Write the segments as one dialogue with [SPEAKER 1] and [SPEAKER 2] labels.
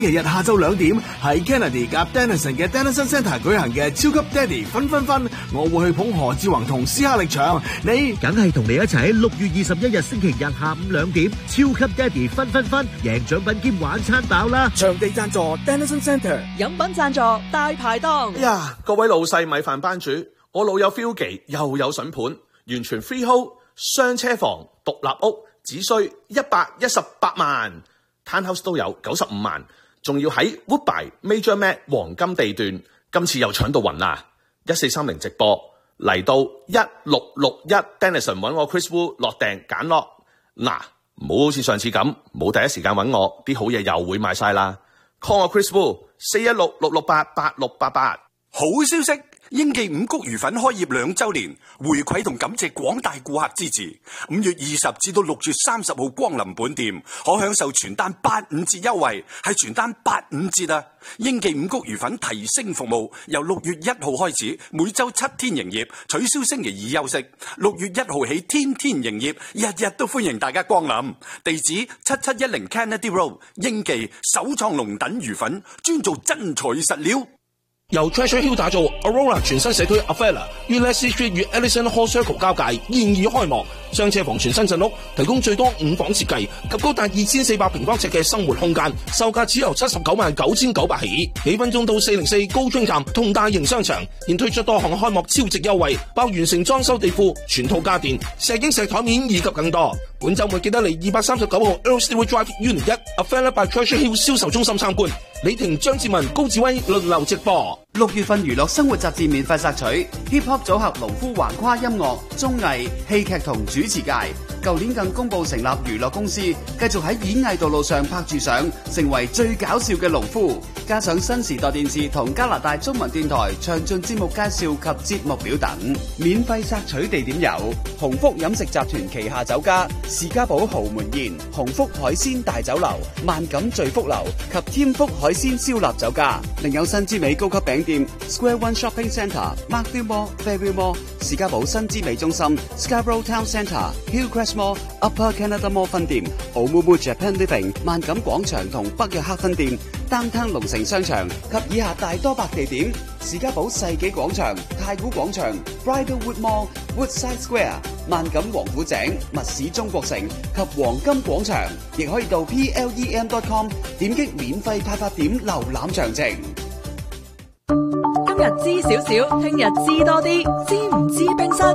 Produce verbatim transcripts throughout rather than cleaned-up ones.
[SPEAKER 1] 日日下晝兩點喺 Kennedy 夾 Dennison 嘅 Dennison Centre 舉行嘅超級爹哋分分分，我會去捧何志宏同斯克力場，你
[SPEAKER 2] 梗係同你一齊喺六月二十一日星期日下午兩點超級爹哋分分分，贏獎品兼玩餐飽啦！
[SPEAKER 1] 場地贊助 Dennison Centre，
[SPEAKER 3] 飲品贊助大排檔。
[SPEAKER 4] 哎呀，各位老細米飯班主，我老友 Philgy 又有筍盤，完全 freehold 雙車房獨立屋，只需一百一十八萬 ，Townhouse 都有九十五萬。仲要喺 Woodbine Major Mac 黃金地段，今次又搶到暈啦！一四三零直播嚟到一六六一 Dennison 揾我 Chris Wu 落訂揀落，嗱，唔好好似上次咁冇第一時間揾我，啲好嘢又會賣晒啦。call 我 Chris Wu 四一六六六八八六八八。
[SPEAKER 5] 好消息！英記五穀魚粉開業兩周年，回饋同感謝廣大顧客支持。五月二十至到六月三十號光臨本店，可享受全單八五折優惠，係全單八五折啊！英記五穀魚粉提升服務，由六月一號開始，每周七天營業，取消星期二休息。六月一號起，天天營業，日日都歡迎大家光臨。地址七七一零 Kennedy Road， 英記首創龍躉魚粉，專做真材實料。
[SPEAKER 6] 由 Treasure Hill 打造 Aurora 全新社區 Avella 於 Leslie Street 與 Ellison Hall Circle 交界現已開幕，雙車房全新鎮屋，提供最多五房設計及高達二千四百平方尺嘅生活空間，售價只由七十九萬九千九百起，幾分鐘到四零四高津站同大型商場，現推出多項開幕超值優惠，包完成裝修地庫、全套家電、石英石台面以及更多。本週末記得嚟二百三十九號 Earl Stewart Drive Unit 一 Avella by Treasure Hill 銷售中心參觀。李婷、張志文、高志威輪流直播。
[SPEAKER 7] 六月份娛樂生活雜誌免費索取 Hip Hop 組合農夫橫跨音樂、綜藝、戲劇同主持界。舊年更公佈成立娛樂公司，繼續喺演藝道路上拍住上，成為最搞笑嘅農夫。加上新時代電視同加拿大中文電台詳盡節目介紹及節目表等。免費索取地點有鴻福飲食集團旗下酒家士嘉堡豪門宴、鴻福海鮮大酒樓、萬錦聚福樓及添福海鮮燒臘酒家。另有新之美高級餅店 Square One Shopping Centre、Markville Mall、Fairview Mall、士嘉堡新之美中心、Scarborough Town Centre、Hillcrest Mall、Upper Canada Mall 分店、Oumuamua Japan Living 萬錦廣場同北約克分店、Downtown 龍城商場及以下大多百地點：士嘉堡世紀廣場、太古廣場、Bridlewood Mall、Woodside Square、萬錦王府井、密市中國城及黃金廣場，亦可以到 P L E M dot com 點擊免費派發點瀏覽詳情。
[SPEAKER 3] 今日知少少，聽日知多啲，知唔知冰室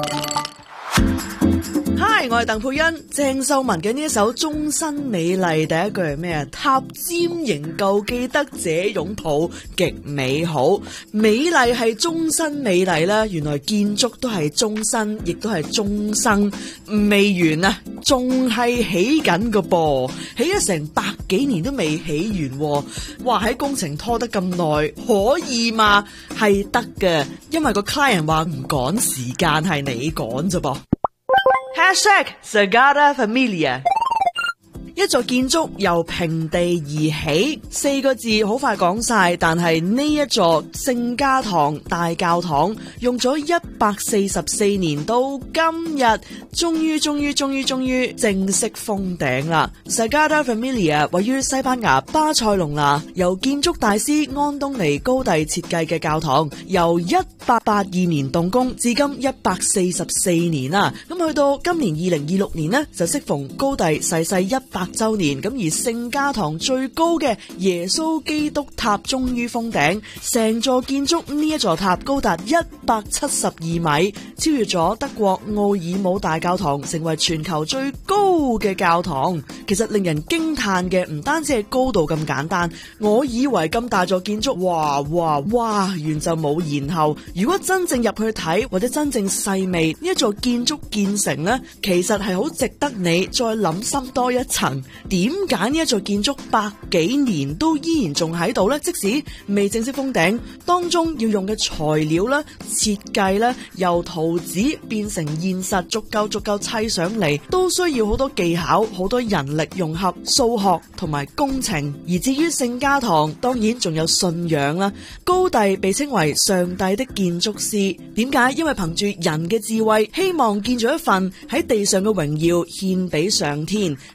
[SPEAKER 3] ？Hi， 我係鄧佩欣。鄭秀文嘅呢一首《終身美麗》，第一句係咩啊？塔尖仍舊記得這擁抱極美好，美麗係終身美麗啦。原來建築都係終身，亦都係終生，未完啊，仲係起緊個噃，起咗成百幾年都未起完。哇！喺工程拖得咁耐，可以嘛？係得嘅，因為個 client 話唔趕時間，係你趕啫噃。Hashtag Sagrada Familia。一座建築由平地而起，四個字好快講晒，但係呢一座聖家堂大教堂用咗一百四十四年，到今日終於終於終於終於正式封頂啦。Sagrada Familia 位於西班牙巴塞隆拿，由建築大師安東尼高第設計嘅教堂，由一八八二年動工，至今一百四十四年啦。咁去到今年二零二六年呢，就適逢高第逝世一百周年，咁而聖家堂最高嘅耶穌基督塔終於封頂，成座建築呢一座塔高達一百七十二米，超越咗德國奧爾姆大教堂，成為全球最高嘅教堂。其實令人驚嘆嘅唔單止係高度咁簡單，我以為咁大座建築，哇哇哇完就冇然後。如果真正入去睇或者真正細味呢一座建築建成呢，其實係好值得你再諗深多一層。點解呢一座建築百幾年都依然仲喺度呢？即使未正式封頂，當中要用嘅材料啦、設計啦，由圖紙變成現實，逐嚿逐嚿砌上嚟，都需要好多技巧、好多人力融合、數學同埋工程。而至於聖家堂，當然仲有信仰啦。高第被稱為上帝的建築師，點解？因為憑住人嘅智慧，希望建造一份喺地上嘅榮耀獻俾上天。可惜佢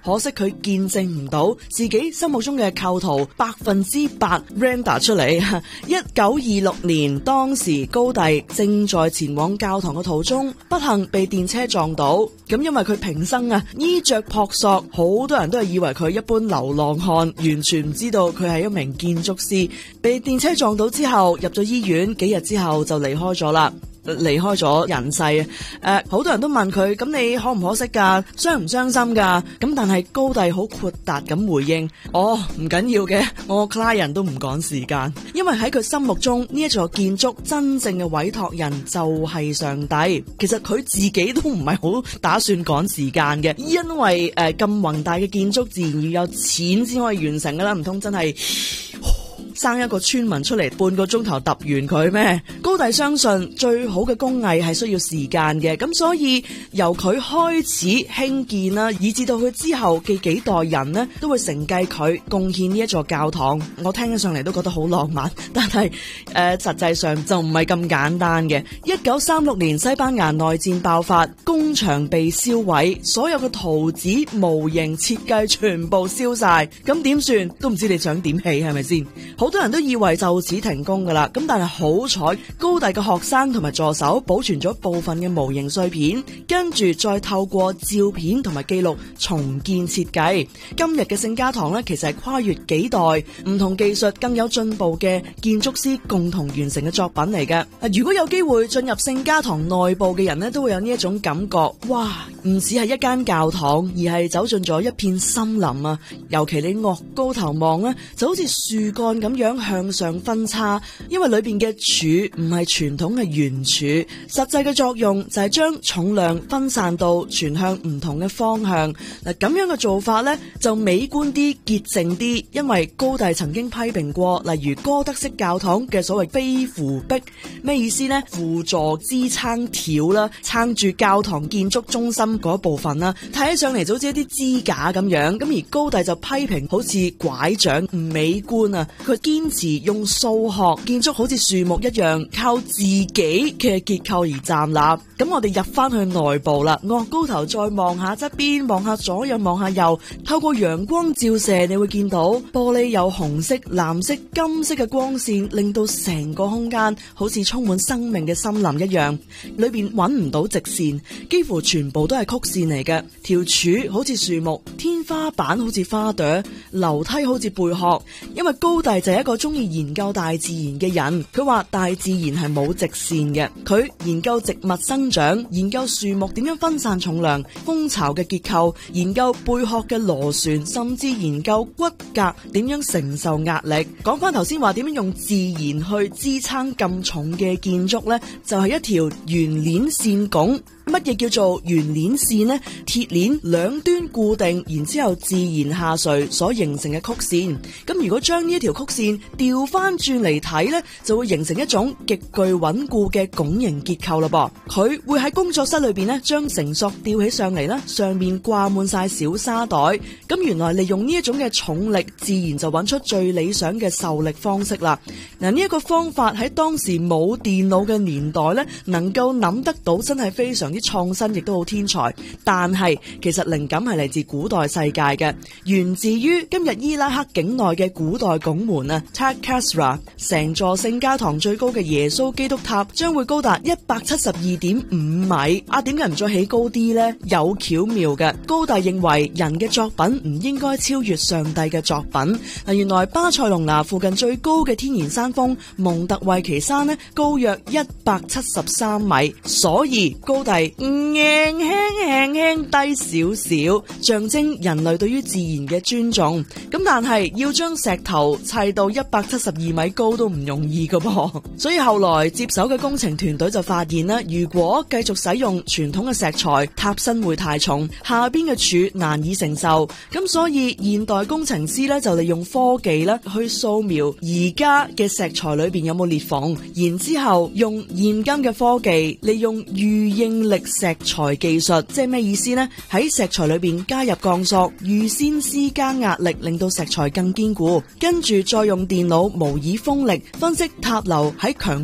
[SPEAKER 3] 佢見證唔到自己心目中嘅構圖百分之百 render 出嚟。一九二六年，當時高第正在前往教堂嘅途中，不幸被電車撞到。咁因為佢平生啊衣着樸素，好多人都係以為佢一般流浪漢，完全唔知道佢係一名建築師。被電車撞到之後，入咗醫院，幾日之後就離開咗啦。離開咗人世啊！誒、呃，好多人都問佢，咁你可唔可惜噶？傷唔傷心噶？咁但係高第好豁達咁回應：哦，唔緊要嘅，我 client 都唔趕時間，因為喺佢心目中呢一座建築真正嘅委託人就係上帝。其實佢自己都唔係好打算趕時間嘅，因為誒咁、呃、宏大嘅建築自然要有錢先可以完成噶啦，唔通真係生一個村民出嚟半個鐘頭揼完佢咩？高第相信最好嘅工藝係需要時間嘅，咁所以由佢開始興建啦，以至到佢之後嘅幾代人呢，都會承繼佢貢獻呢一座教堂。我聽起上嚟都覺得好浪漫，但係誒、呃、實際上就唔係咁簡單嘅。一九三六年西班牙內戰爆發，工場被燒毀，所有嘅圖紙、模型、設計全部燒晒，咁點算？都唔知你想點起，係咪先？好多人都以為就此停工噶啦，咁但係好彩，高第嘅學生同埋助手保存咗部分嘅模型碎片，跟住再透過照片同埋記錄重建設計。今日嘅聖家堂呢，其實係跨越幾代唔同技術更有進步嘅建築師共同完成嘅作品嚟嘅。如果有機會進入聖家堂內部嘅人呢，都會有呢一種感覺，哇！唔只係一間教堂，而係走進咗一片森林啊！尤其你岳高頭望呢，就好似樹幹咁樣向上分叉，因為裏邊嘅柱唔係傳統嘅圓柱，實際嘅作用就係將重量分散到傳向唔同嘅方向。嗱，咁樣嘅做法呢，就美觀啲、潔淨啲，因為高第曾經批評過，例如哥德式教堂嘅所謂飛扶壁，咩意思呢？輔助支撐條啦，撐住教堂建築中心嗰部分啦，睇起上嚟就好似一啲支架咁樣。咁而高第就批評好似拐杖唔美觀啊，佢堅持用數學建築好似樹木一樣，靠自己嘅結構而站立。咁我哋入翻去內部啦，岳高頭再望下側邊，望下左右，望下右，透過陽光照射，你會見到玻璃有紅色、藍色、金色嘅光線，令到成個空間好似充滿生命嘅森林一樣。裏邊揾唔到直線，幾乎全部都係曲線嚟嘅。條柱好似樹木，天花板好似花朵，樓梯好似貝殼。因為高第就係一個中意研究大自然嘅人，佢話大自然係冇直線嘅。佢研究植物生長，研究樹木點樣分散重量、蜂巢嘅結構，研究貝殼嘅螺旋，甚至研究骨骼點樣承受壓力。講翻頭先話點樣用自然去支撐咁重嘅建築呢，就係一條圓鏈線拱。乜嘢叫做圓鏈線呢？鐵鏈兩端固定，然之後自然下垂所形成嘅曲線。咁如果將呢一條曲線調翻轉嚟睇呢，就會形成一種極具穩固嘅拱形結構啦噃。佢會喺工作室裏邊呢，將繩索吊起上嚟啦，上面掛滿晒小沙袋。咁原來利用呢一種嘅重力，自然就揾出最理想嘅受力方式啦。嗱，呢一個方法喺當時冇電腦嘅年代呢，能夠諗得到，真係非常創新，亦都好天才。但係其實靈感係嚟自古代世界嘅，源自於今日伊拉克境內嘅古代拱門啊 Taj Khasra。成座聖家堂最高嘅耶穌基督塔將會高達一百七十二點五米。啊，點解唔再起高啲呢？有巧妙嘅。高第認為人嘅作品唔應該超越上帝嘅作品。嗱，原來巴塞隆拿附近最高嘅天然山峰蒙特維奇山呢，高約一百七十三米，所以高第輕輕輕輕低少少，象徵人類對於自然嘅尊重。咁但係要將石頭砌到一百七十二米高都唔容易噶噃。所以後來接手嘅工程團隊就發現啦，如果繼續使用傳統嘅石材，塔身會太重，下邊嘅柱難以承受。咁所以現代工程師咧就利用科技咧去掃描而家嘅石材裏邊有冇裂縫，然之後用現今嘅科技利用預應力石材技術，即係咩意思呢？喺石材裏邊加入鋼索，預先施加壓力，令到石材更堅固，跟住再用電腦模擬風力，分析塔樓喺強風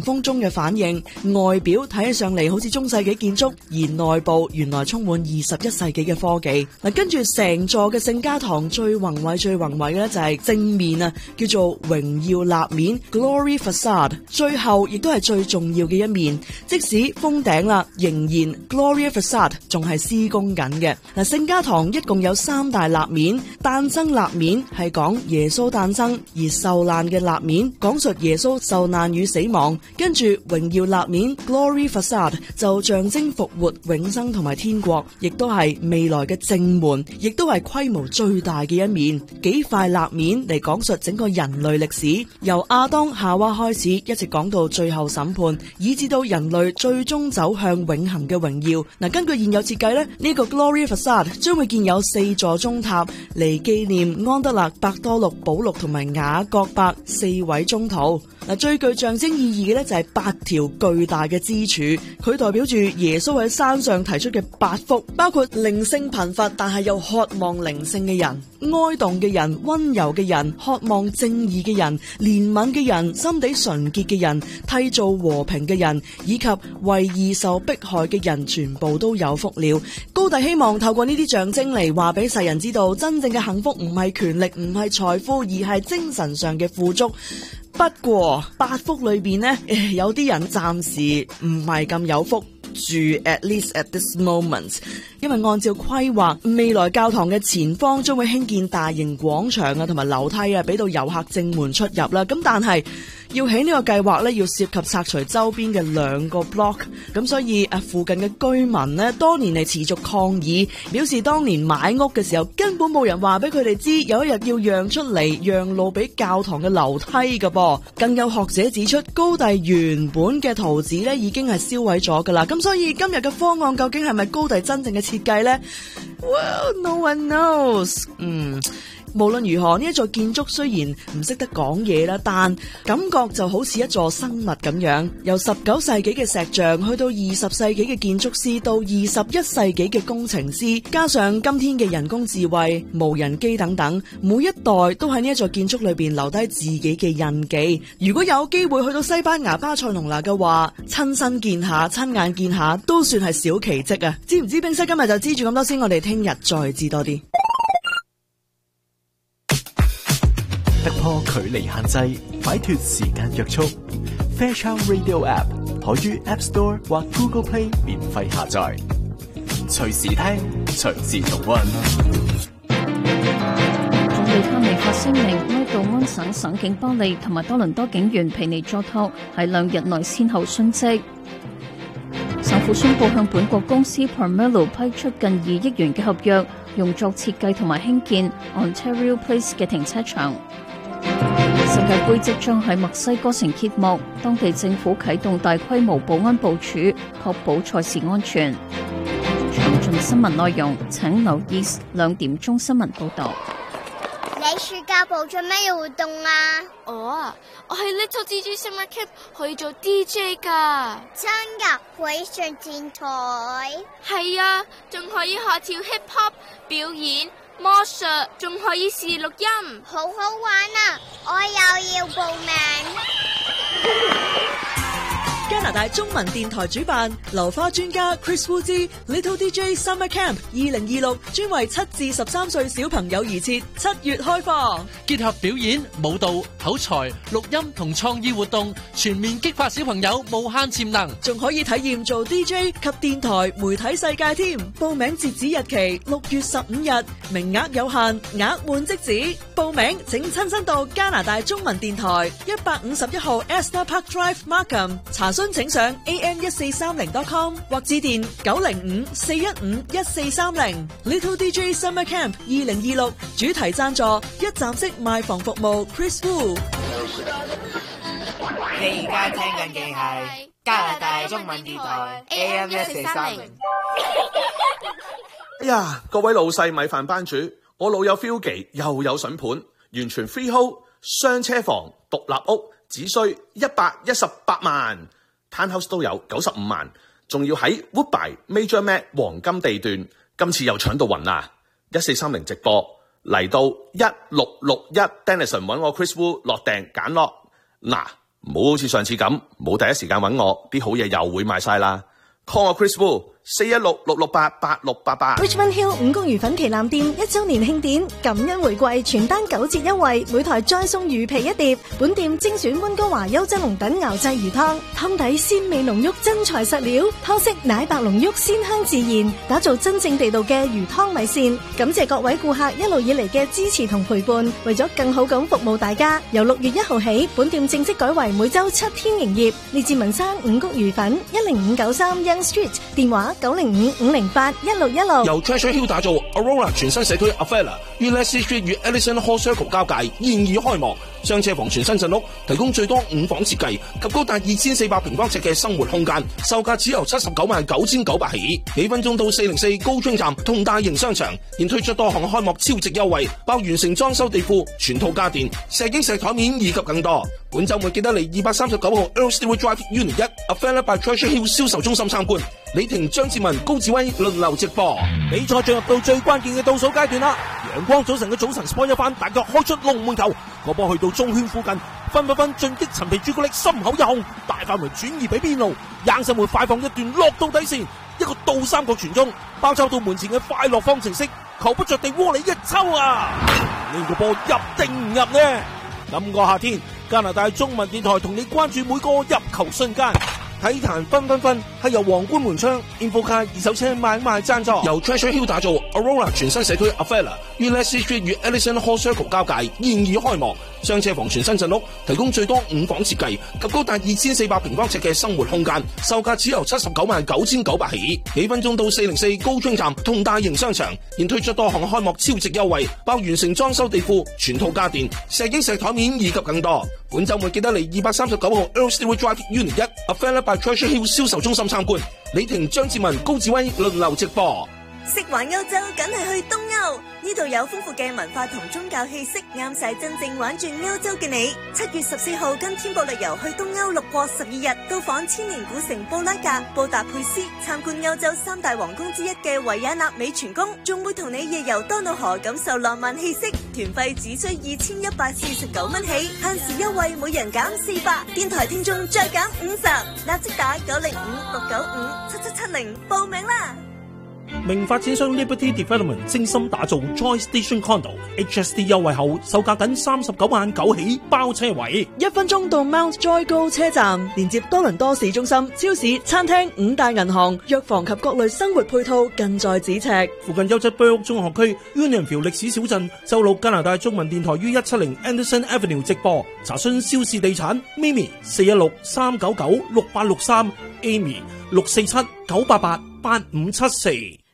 [SPEAKER 3] 風鐘嘅反應，外表睇起上嚟好似中世紀建築，而內部原來充滿二十一世紀嘅科技。嗱，跟住成座嘅聖家堂最宏偉、最宏偉嘅咧就係正面啊，叫做榮耀立面 （Glory Facade）。最後亦都係最重要嘅一面，即使封頂啦，仍然 Glory Facade 仲係施工緊嘅。嗱，聖家堂一共有三大立面，誕生立面係講耶穌誕生，而受難嘅立面講述耶穌受難與死亡，跟住榮耀立面 Glory Facade 就象徵復活、永生同埋天國，亦都係未來嘅正門，亦都係規模最大嘅一面。幾塊立面嚟講述整個人類歷史，由亞當夏娃開始，一直講到最後審判，以至到人類最終走向永恆嘅榮耀。嗱，根據現有設計咧，呢個 Glory Facade 將會建有四座鐘塔嚟紀念安德勒、伯多祿、保祿同埋雅各伯四位宗徒。嗱，最具象徵意義嘅咧就係八條巨大嘅支柱，佢代表住耶穌喺山上提出嘅八福，包括靈性貧乏但係又渴望靈性嘅人、哀慟嘅人、溫柔嘅人、渴望正義嘅人、憐憫嘅人、心地純潔嘅人、締造和平嘅人，以及為義受迫害嘅人，全部都有福了。高第希望透過呢啲象徵嚟話俾世人知道，真正嘅幸福唔係權力，唔係財富，而係精神上嘅富足。不過八福裏邊呢，有啲人暫時唔係咁有福住 ，at least at this moment， 因為按照規劃，未來教堂嘅前方將會興建大型廣場啊，同埋樓梯啊，俾到遊客正門出入啦。咁但係要起呢個計劃咧，要涉及拆除周邊嘅兩個 block， 咁所以誒附近嘅居民呢，多年嚟持續抗議，表示當年買屋嘅時候根本冇人話俾佢哋知，有一日要讓出嚟讓路俾教堂嘅樓梯㗎噃。更有學者指出，高第原本嘅圖紙咧已經係燒毀咗噶啦，咁所以今日嘅方案究竟係咪高第真正嘅設計呢？ Well, no one knows。嗯。無論如何，呢一座建築雖然唔識得講嘢啦，但感覺就好似一座生物咁樣。由十九世紀嘅石像，去到二十世紀嘅建築師，到二十一世紀嘅工程師，加上今天嘅人工智慧、無人機等等，每一代都喺呢一座建築裏邊留低自己嘅印記。如果有機會去到西班牙巴塞隆拿嘅話，親身見下、親眼見下，都算係小奇蹟啊！知唔知冰室今日就知住咁多先，我哋聽日再知多啲。
[SPEAKER 8] 突破距離限制，擺脫時間約束。Fairchild Radio App 可於 App Store 或 Google Play 免費下載，隨時聽，隨時重溫。
[SPEAKER 9] 總理卡尼發聲明，哀悼安省省警巴利同埋多倫多警員皮尼佐托喺兩日內先後殉職。省府宣布向本國公司 Parmelo 批出近二億元嘅合約，用作設計同埋興建 Ontario Place 嘅停車場。世界盃即將喺墨西哥城揭幕，當地政府啟動大規模保安部署，確保賽事安全。詳盡新聞內容，請留意兩點鐘新聞報道。
[SPEAKER 10] 你暑假部做咩嘢活動啊？
[SPEAKER 11] 哦，我係 Little D J Summer Camp 去做 D J 噶。
[SPEAKER 10] 真噶？會上電台？
[SPEAKER 11] 係啊，仲可以學跳 hip hop 表演。魔術仲可以試錄音，
[SPEAKER 10] 好好玩啊！我又要報名。
[SPEAKER 3] 加拿大中文電台主辦流花專家 Chris Wu 之 Little D J Summer Camp 二零二六，專為七至十三歲小朋友而設，七月開放，
[SPEAKER 12] 結合表演、舞蹈、口才、錄音同創意活動，全面激發小朋友無限潛能，
[SPEAKER 3] 仲可以體驗做 D J 及電台媒體世界添。報名截止日期六月十五日，名額有限，額滿即止。報名請親身到加拿大中文電台一百五十一號 Esther Park Drive Markham 查詢，請上 A M 一四三零 dot com 或致電九零五四一五一四三零。Little D J Summer Camp 二零二六主題贊助一站式賣房服務 Chris Wu。
[SPEAKER 13] 你而家聽緊嘅係加拿大中文電台 A M 一四三零。
[SPEAKER 4] 哎呀，各位老細米飯班主，我老友 Philgy 又有筍盤，完全 freehold 雙車房獨立屋，只需一百一十八萬。Townhouse 都有九十五萬，仲要喺 Woodbine Major Mac 黃金地段，今次又搶到暈啦！一四三零直播嚟到一六六一 Denison 揾我 Chris Wu 落訂揀落嗱， 唔好好似上次咁，冇第一時間揾我，啲好嘢又會賣晒啦。call 我 Chris Wu 四一六六六八八六八八。
[SPEAKER 14] Richmond Hill 五穀魚粉旗艦店一周年慶典，感恩回饋，全單九折優惠，每台再送魚皮一碟。本店精選溫哥華優質龍躉熬製魚湯，湯底鮮味濃郁，真材實料，湯色奶白濃郁，鮮香自然，打造真正地道嘅魚湯米線。感謝各位顧客一路以嚟嘅支持同陪伴，為咗更好咁服務大家，由六月一號起，本店正式改為每周七天營業。列治文山五穀魚粉一零五九三 Young Street， 電話九零五五零八一六一六。
[SPEAKER 6] 由 Treasure Hill 打造 Aurora 全新社區 Avella 於 Leslie Street 與 Ellison Hall Circle 交界，現已開幕。雙車房全新鎮屋，提供最多五房設計及高達二千四百平方尺嘅生活空間，售價只由七十九萬九千九百起。幾分鐘到四零四高津站同大型商場，現推出多項開幕超值優惠，包完成裝修地庫、全套家電、石英石台面以及更多。本週末記得嚟二百三十九號 Earl Stewart Drive Unit 一 Avella by Treasure Hill 銷售中心參觀。李婷、張志文、高志威輪流直播。
[SPEAKER 15] 比賽進入到最關鍵嘅倒數階段啦！陽光早晨嘅早晨 sport 一番，大腳開出龍門球，個波去到中圈附近，分分分進擊陳皮朱古力心口一控，大範圍轉移俾邊路，硬身會快放一段落到底線，一個倒三角傳中，包抄到門前嘅快樂方程式，球不着地窩裏一抽啊！呢個波入定唔入呢？今個夏天，加拿大中文電台同你關注每個入球瞬間。體壇分分分係由皇冠門窗 Infocar 二手車買賣贊助，
[SPEAKER 6] 由 Treasure Hill 打造 Aurora 全新社區 Avella 於 Leslie Street 與 Ellison Hall Circle 交界，現已開幕。雙車房全新鎮屋，提供最多五房設計及高達二千四百平方尺嘅生活空間，售價只由七十九萬九千九百起。幾分鐘到四零四高津站同大型商場，現推出多項開幕超值優惠，包完成裝修地庫、全套家電、石英石台面以及更多。本週末記得嚟二百三十九號 Earl Stewart Drive Unit 一 Avella by Treasure Hill 銷售中心參觀。李婷、張志文、高志威輪流直播。
[SPEAKER 16] 食環歐洲，梗係去東歐，呢度有豐富嘅文化同宗教氣息，啱晒真正玩轉歐洲嘅你。七月十四號跟天國旅遊去東歐六國十二日，到訪千年古城布拉格、布達佩斯，參觀歐洲三大皇宮之一嘅維也納美泉宮，仲會同你夜遊多瑙河，感受浪漫氣息。團費只需二千一百四十九蚊起，限時優惠每人減四百，電台聽眾再減五十，立即打九零五六九五七七七零報名啦！
[SPEAKER 15] 名發展商 Liberty Development 精心打造 Joy Station Condo H S D 優惠後，售價僅三十九萬九起，包車位。
[SPEAKER 3] 一分鐘到 Mount Joy 高車站，連接多倫多市中心、超市、餐廳、五大銀行、藥房及各類生活配套，近在咫尺。
[SPEAKER 15] 附近優質居屋中學區 Unionville 歷史小鎮，周六加拿大中文電台於一七零 Anderson Avenue 直播。查詢肖氏地產 Mimi 四一六三九九六八六三 Amy 六四七九八八八五七四。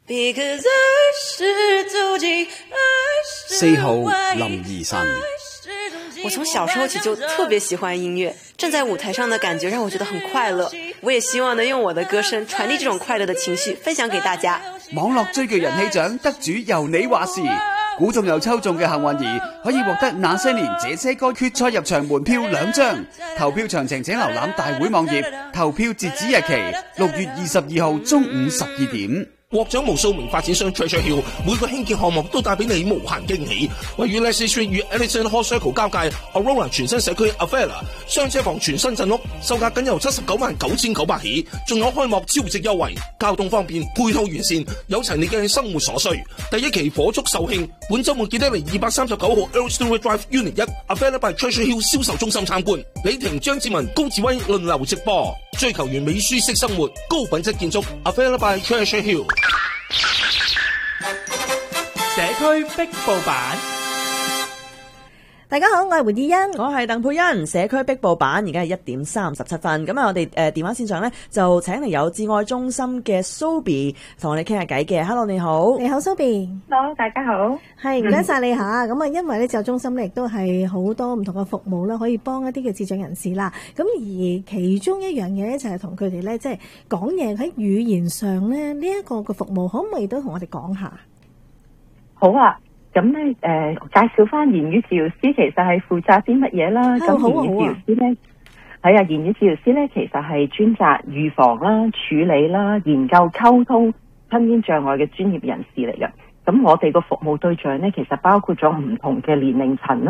[SPEAKER 7] 四號林怡晨，
[SPEAKER 17] 我從小時候起就特別喜歡音樂，站在舞台上的感覺讓我覺得很快樂。我也希望能用我的歌聲傳遞這種快樂的情緒，分享給大家。
[SPEAKER 7] 網絡追劇人氣獎得主由你話事，估中又抽中嘅幸運兒可以獲得那些年這些歌決賽入場門票兩張。投票詳情請瀏覽大會網頁，投票截止日期六月二十二號中午十二點。
[SPEAKER 6] 獲獎無數名發展商 Treasure Hill 每個興建項目都帶俾你無限驚喜。位於 Leslie Street 與 Ellison Hall Circle 交界 Aurora 全新社區 Avella 雙車房全新鎮屋，售價僅由七十九萬九千九百起，仲有開幕超值優惠，交通方便，配套完善，有齊你嘅生活所需。第一期火速售罄，本週末記得嚟二百三十九號 Earl Stewart Drive Unit 一 Avella by Treasure Hill 銷售中心參觀。李婷、張志文、高志威輪流直播，追求完美舒適生活，高品質建築 Avella by Treasure Hill。
[SPEAKER 18] 社區壁報版，
[SPEAKER 3] 大家好，我係胡以欣，我係鄧佩欣。社區壁報版而家係一點三十七分，咁啊，我哋誒、呃、電話線上咧就請嚟有摯愛中心嘅 Soby 同我哋傾下偈嘅。Hello， 你好，
[SPEAKER 19] 你好 Soby。Hello， 大家好。係唔該晒你吓，咁啊，因為咧摯愛中心咧亦都係好多唔同嘅服務啦，可以幫一啲嘅智障人士啦。咁而其中一樣嘢咧就係同佢哋咧即係講嘢喺語言上咧呢一個嘅服務，可唔可以都同我哋講下？
[SPEAKER 20] 好啊，咁咧誒介紹翻言語治療師其實係負責啲乜嘢啦？咁、哦、言語治療師咧係啊，言語治療師咧其實係專責預防啦、處理啦、研究溝通吞咽障礙嘅專業人士嚟嘅。咁我哋個服務對象咧其實包括咗唔同嘅年齡層啦，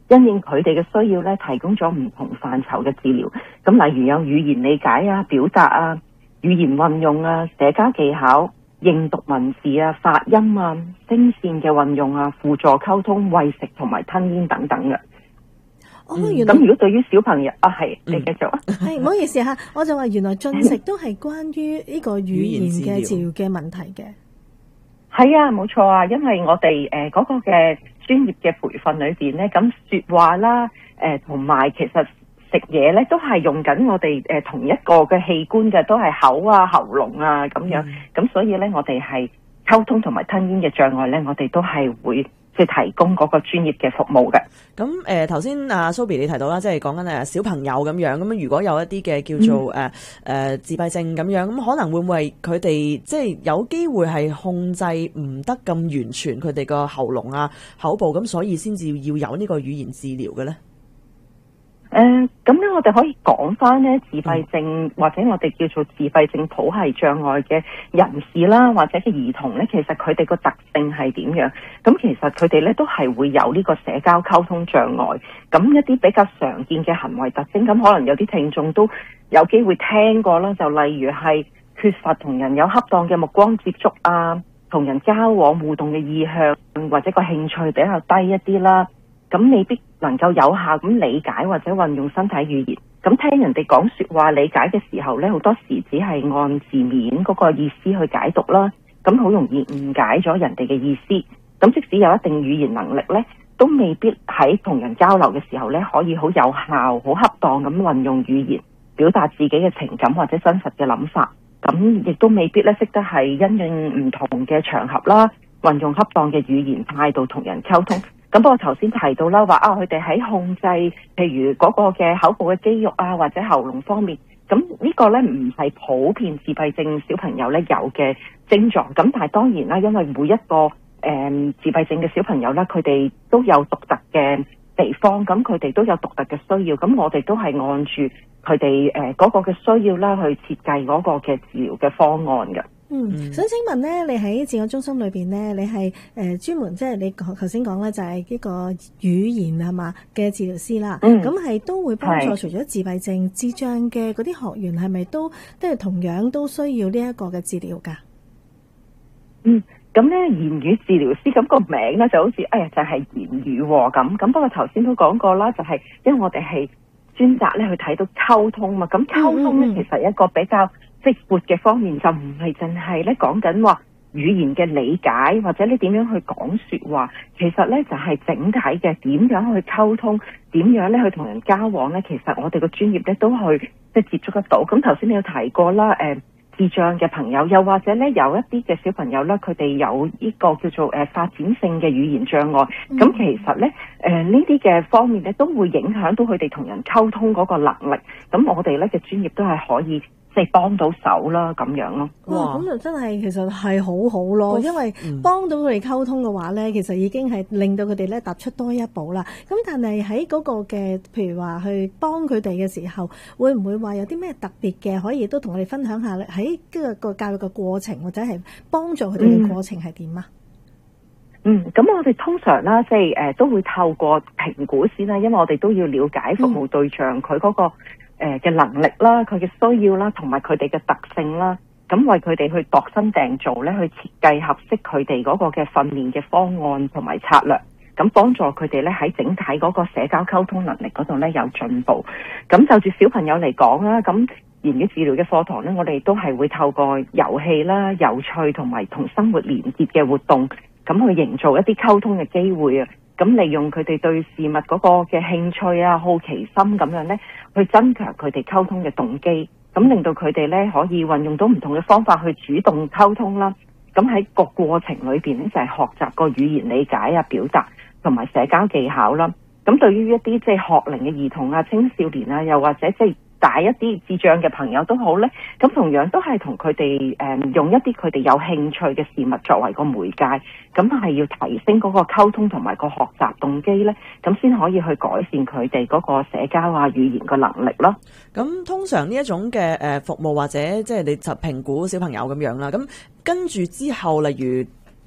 [SPEAKER 20] 因應佢哋嘅需要咧，提供咗唔同範疇嘅治療。咁例如有語言理解啊、表達啊、語言運用啊、社交技巧、認讀文字啊、發音啊、聲線嘅運用啊、輔助溝通、餵食同埋吞咽等等嘅。
[SPEAKER 19] 哦，原來
[SPEAKER 20] 咁如果對於小朋友啊，係你繼續啊，
[SPEAKER 19] 係唔好意思嚇，我就話原來進食都係關於呢個語言嘅治療嘅問題嘅。
[SPEAKER 20] 係啊，冇錯啊，因為我哋誒嗰個嘅專業嘅培訓裏邊咧，咁說話啦，誒同埋其實食嘢咧都係用緊我哋誒同一個嘅器官嘅，都係口啊、喉嚨啊咁樣，咁、嗯、所以咧我哋係溝通同埋吞咽嘅障礙咧，我哋都係會去提供嗰個專業嘅服務嘅。
[SPEAKER 3] 咁誒頭先阿 Sophie 你提到啦，即係講緊誒小朋友咁樣，咁如果有一啲嘅叫做誒誒、嗯呃、自閉症咁樣，咁可能會唔會佢哋即係有機會係控制唔得咁完全佢哋個喉嚨啊、口部，咁所以先至要有呢個語言治療嘅咧？
[SPEAKER 20] 誒、呃，咁咧我哋可以講翻咧自閉症、嗯、或者我哋叫做自閉症譜系障礙嘅人士啦，或者嘅兒童咧，其實佢哋個特性係點樣？咁其實佢哋咧都係會有呢個社交溝通障礙。咁一啲比較常見嘅行為特徵，咁可能有啲聽眾都有機會聽過啦，就例如係缺乏同人有恰當嘅目光接觸啊，同人交往互動嘅意向或者個興趣比較低一啲啦。咁未必能夠有效咁理解或者運用身體語言，咁聽人哋講說話理解嘅時候咧，好多時只係按字面嗰個意思去解讀啦，咁好容易誤解咗人哋嘅意思。咁即使有一定語言能力咧，都未必喺同人交流嘅時候咧，可以好有效、好恰當咁運用語言表達自己嘅情感或者真實嘅諗法。咁亦都未必咧識得係因應唔同嘅場合啦，運用恰當嘅語言態度同人溝通。咁不過頭先提到啦，話啊佢哋喺控制，譬如嗰個嘅口部嘅肌肉啊，或者喉嚨方面，咁呢個咧唔係普遍自閉症小朋友咧有嘅症狀。咁但係當然啦，因為每一個誒、嗯、自閉症嘅小朋友啦，佢哋都有獨特嘅地方，咁佢哋都有獨特嘅需要。咁我哋都係按住佢哋誒嗰個嘅需要啦，去設計嗰個嘅治療嘅方案嘅。
[SPEAKER 19] 嗯，想請問咧，你喺自我中心裏邊咧，你係誒專門即係你頭先講咧，就係呢個語言係嘛嘅治療師啦。嗯，咁係都會幫助除咗自閉症、智障嘅嗰啲學員，係咪都即係同樣都需要呢一個嘅治療㗎？
[SPEAKER 20] 嗯，咁咧言語治療師咁個名咧就好似，哎呀就係、是、言語喎咁。咁不過頭先都講過啦，就係、是、因為我哋係專責咧去睇到溝通嘛。咁溝通咧、嗯、其實一個比較即係闊嘅方面，就唔係淨係咧講緊話語言嘅理解，或者你點樣去講說話，其實咧就係、是、整體嘅點樣去溝通，點樣咧去同人交往咧，其實我哋個專業咧都去即係接觸得到。咁頭先你有提過啦，誒、呃、智障嘅朋友，又或者咧有一啲嘅小朋友咧，佢哋有呢個叫做誒、呃、發展性嘅語言障礙，咁、嗯、其實咧誒呢啲嘅、呃、方面咧都會影響到佢哋同人溝通嗰個能力。咁我哋咧嘅專業都係可以即係幫到手啦，咁樣咯。
[SPEAKER 19] 哇，咁就真係其實係好好咯，因為幫到佢哋溝通嘅話咧、嗯，其實已經係令到佢哋咧踏出多一步啦。咁但係喺嗰個嘅，譬如話去幫佢哋嘅時候，會唔會話有啲咩特別嘅，可以都同我哋分享下咧？喺呢個教育嘅過程，或者係幫助佢哋嘅過程係點啊？
[SPEAKER 20] 嗯，咁我哋通常啦，即係誒都會透過評估先啦，因為我哋都要了解服務對象佢嗰、嗯嗰個。誒嘅能力啦，佢嘅需要啦，同埋佢哋嘅特性啦，咁為佢哋去度身訂造咧，去設計合適佢哋嗰個嘅訓練嘅方案同埋策略，咁幫助佢哋咧喺整體嗰個社交溝通能力嗰度咧有進步。咁就住小朋友嚟講啦，咁言語治療嘅課堂咧，我哋都係會透過遊戲啦、有趣同埋同生活連結嘅活動，咁去營造一啲溝通嘅機會啊。咁利用佢哋對事物嗰個嘅興趣啊、好奇心咁樣咧，去增強佢哋溝通嘅動機，咁令到佢哋咧可以運用到唔同嘅方法去主動溝通啦。咁喺個過程裏邊咧，就係學習個語言理解啊、表達同埋社交技巧啦。咁對於一啲即係學齡嘅兒童啊、青少年啊，又或者即係大一啲智障嘅朋友都好咧，咁同樣都係同佢哋誒用一啲佢哋有興趣嘅事物作為個媒介，咁係要提升嗰個溝通同埋個學習動機咧，咁先可以去改善佢哋嗰個社交啊語言嘅能力咯。
[SPEAKER 3] 咁通常呢一種嘅誒服務或者即係你就評估小朋友咁樣啦，咁跟住之後例如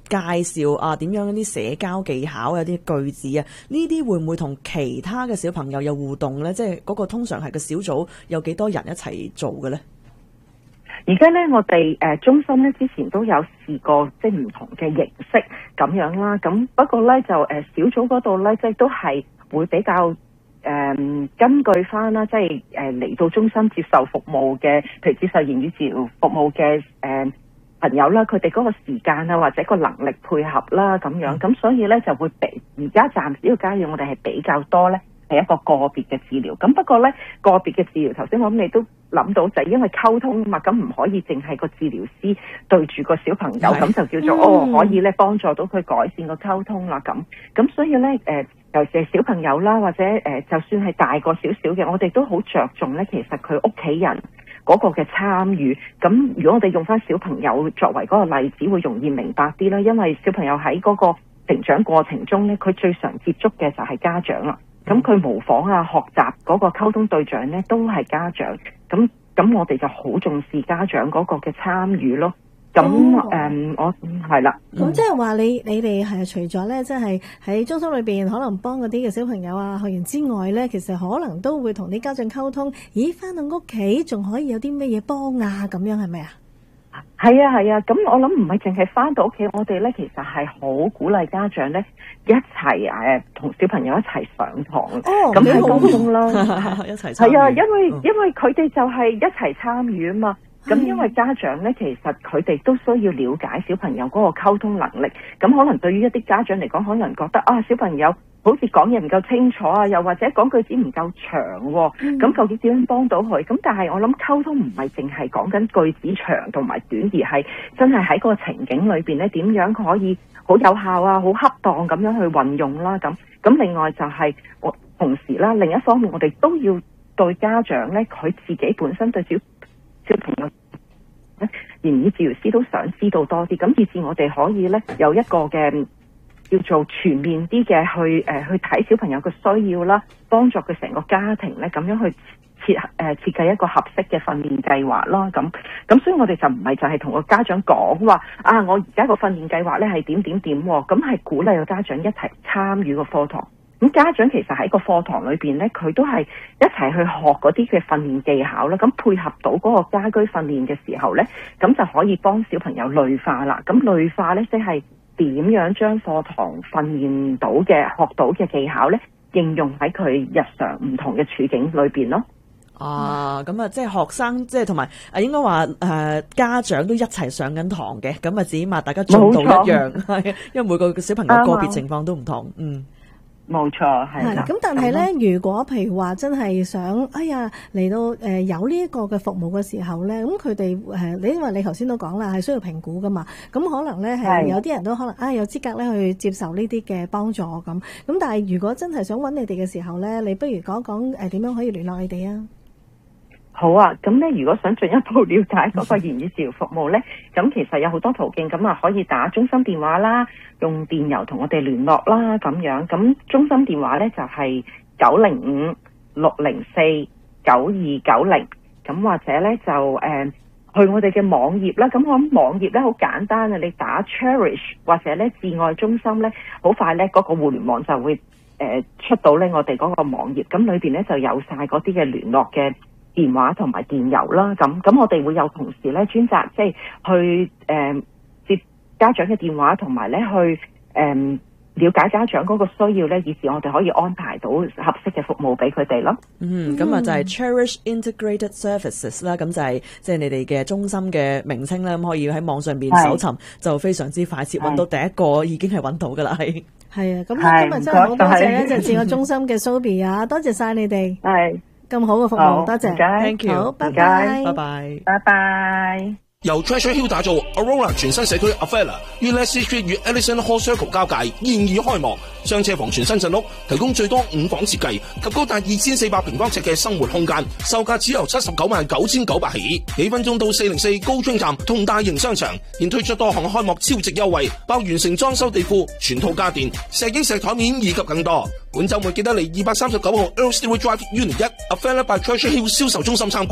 [SPEAKER 3] 介紹啊點樣啲社交技巧，有啲句子啊，呢啲會唔會同其他嘅小朋友有互動咧？即係嗰個通常係個小組有幾多人一齊做嘅咧？
[SPEAKER 20] 而家咧，我哋誒、呃、中心咧之前都有試過即係唔同嘅形式咁樣啦。咁不過咧就誒、呃、小組嗰度咧，即係都係會比較誒、呃、根據翻啦，即係誒嚟到中心接受服務嘅，譬如接受言語治療服務嘅誒、呃、朋友啦，佢哋嗰個時間啊或者個能力配合啦咁樣。咁所以咧就會比而家暫時呢個階段，我哋係比較多咧。係一個個別嘅治療，咁不過咧個別嘅治療，頭先我諗你都諗到就係因為溝通啊嘛，咁唔可以淨係個治療師對住個小朋友，咁就叫做、嗯、哦可以咧幫助到佢改善個溝通啦咁，咁所以咧誒、呃、尤其係小朋友啦，或者誒、呃、就算係大個少少嘅，我哋都好着重咧，其實佢屋企人嗰個嘅參與。咁如果我哋用翻小朋友作為嗰個例子，會容易明白啲啦，因為小朋友喺嗰個成長過程中咧，佢最常接觸嘅就係家長啦。咁佢模仿啊、學習嗰個溝通對象咧，都係家長。咁咁我哋就好重視家長嗰個嘅參與咯。咁誒、哦嗯，我係啦。
[SPEAKER 19] 咁即係話你你哋係除咗咧，即係喺中心裏邊可能幫嗰啲嘅小朋友啊學員之外咧，其實可能都會同啲家長溝通。咦，翻到屋企仲可以有啲咩嘢幫啊？咁樣係咪啊？
[SPEAKER 20] 係啊係啊，咁我諗唔係淨係翻到屋企，我哋咧其實係好鼓勵家長咧一齊誒同小朋友一齊上堂。哦，咁喺當中啦，
[SPEAKER 3] 一齊
[SPEAKER 20] 係啊，因為、嗯、因為佢哋就係一齊參與啊嘛。咁因為家長咧，其實佢哋都需要了解小朋友嗰個溝通能力。咁可能對於一啲家長嚟講，可能覺得啊，小朋友好似講嘢唔夠清楚啊，又或者講句子唔夠長喎、啊。咁、嗯、究竟點樣幫到佢？咁但係我諗溝通唔係淨係講緊句子長同埋短，而係真係喺個情景裏邊咧，點樣可以好有效啊、好恰當咁樣去運用啦。咁咁另外就係我同時啦，另一方面我哋都要對家長咧，佢自己本身對小小朋友言語治療師都想知道多啲，咁以至我哋可以咧有一個嘅叫做全面啲嘅去誒、呃、去睇小朋友嘅需要啦，幫助佢成個家庭咧咁樣去設誒、呃、設計一個合適嘅訓練計劃啦。咁咁所以我哋就唔係就係同個家長講話啊，我而家個訓練計劃咧係點點點，咁係鼓勵個家長一齊參與個課堂。咁家長其實喺個課堂裏邊咧，佢都係一齊去學嗰啲嘅訓練技巧啦。咁配合到嗰個家居訓練嘅時候咧，咁就可以幫小朋友類化啦。咁類化咧，即係點樣將課堂訓練到嘅、學到嘅技巧咧，應用喺佢日常唔同嘅處境裏邊咯。
[SPEAKER 3] 啊，咁啊，即係學生，即係同埋啊，應該話誒，家長都一齊上緊堂嘅。咁啊，至起碼大家進度一樣，係，因為每個小朋友個別情況都唔同，嗯。
[SPEAKER 20] 冇錯，係啦。
[SPEAKER 19] 咁但係咧，如果譬如話真係想，哎呀嚟到誒、呃、有呢一個嘅服務嘅時候咧，咁佢哋誒，你因為你頭先都講啦，係需要評估噶嘛。咁可能咧係有啲人都可能啊有資格咧去接受呢啲嘅幫助咁。咁但係如果真係想揾你哋嘅時候咧，你不如講講誒點樣可以聯絡你哋啊？
[SPEAKER 20] 好啊，咁咧如果想進一步了解嗰個言語治療服務咧，咁其實有好多途徑，咁啊可以打中心電話啦，用電郵同我哋聯絡啦，咁樣。咁中心電話咧就係九零五六零四九二九零，咁或者咧就誒、呃、去我哋嘅網頁啦。咁我諗網頁咧好簡單啊，你打 Cherish 或者咧至愛中心咧，好快咧嗰個互聯網就會誒、呃、出到咧我哋嗰個網頁，咁裏邊咧就有晒嗰啲嘅聯絡嘅電話同埋電郵啦，咁咁我哋會有同事咧專責即係去誒、呃、接家長嘅電話，同埋咧去誒、呃、了解家長嗰個需要咧，以至我哋可以安排到合適嘅服務俾佢哋咯。
[SPEAKER 3] 嗯，咁啊就係 Cherish Integrated Services 啦，咁就係即係你哋嘅中心嘅名稱啦，咁可以喺網上邊搜尋，就非常之快捷揾到第一個已經係揾到噶啦，係係啊，咁今日真係好多謝咧，就自我中心嘅 Sobi 啊，多謝晒你哋。係。咁好嘅服務，多謝 ，thank you，好，拜拜，拜拜，
[SPEAKER 20] 拜拜。
[SPEAKER 6] 由 Treasure Hill 打造 Aurora 全新社區 Avella 於 Leslie Street 與 Ellison Hall Circle 交界，現已開幕。雙車房全新鎮屋，提供最多五房設計及高達二千四百平方尺嘅生活空間，售價只由七十九萬九千九百起。幾分鐘到四零四高中站同大型商場，現推出多項開幕超值優惠，包完成裝修地庫、全套家電、石英石台面以及更多。本週末記得嚟二百三十九號 Earl Stewart Drive Unit 一 Avella by Treasure Hill 銷售中心參觀。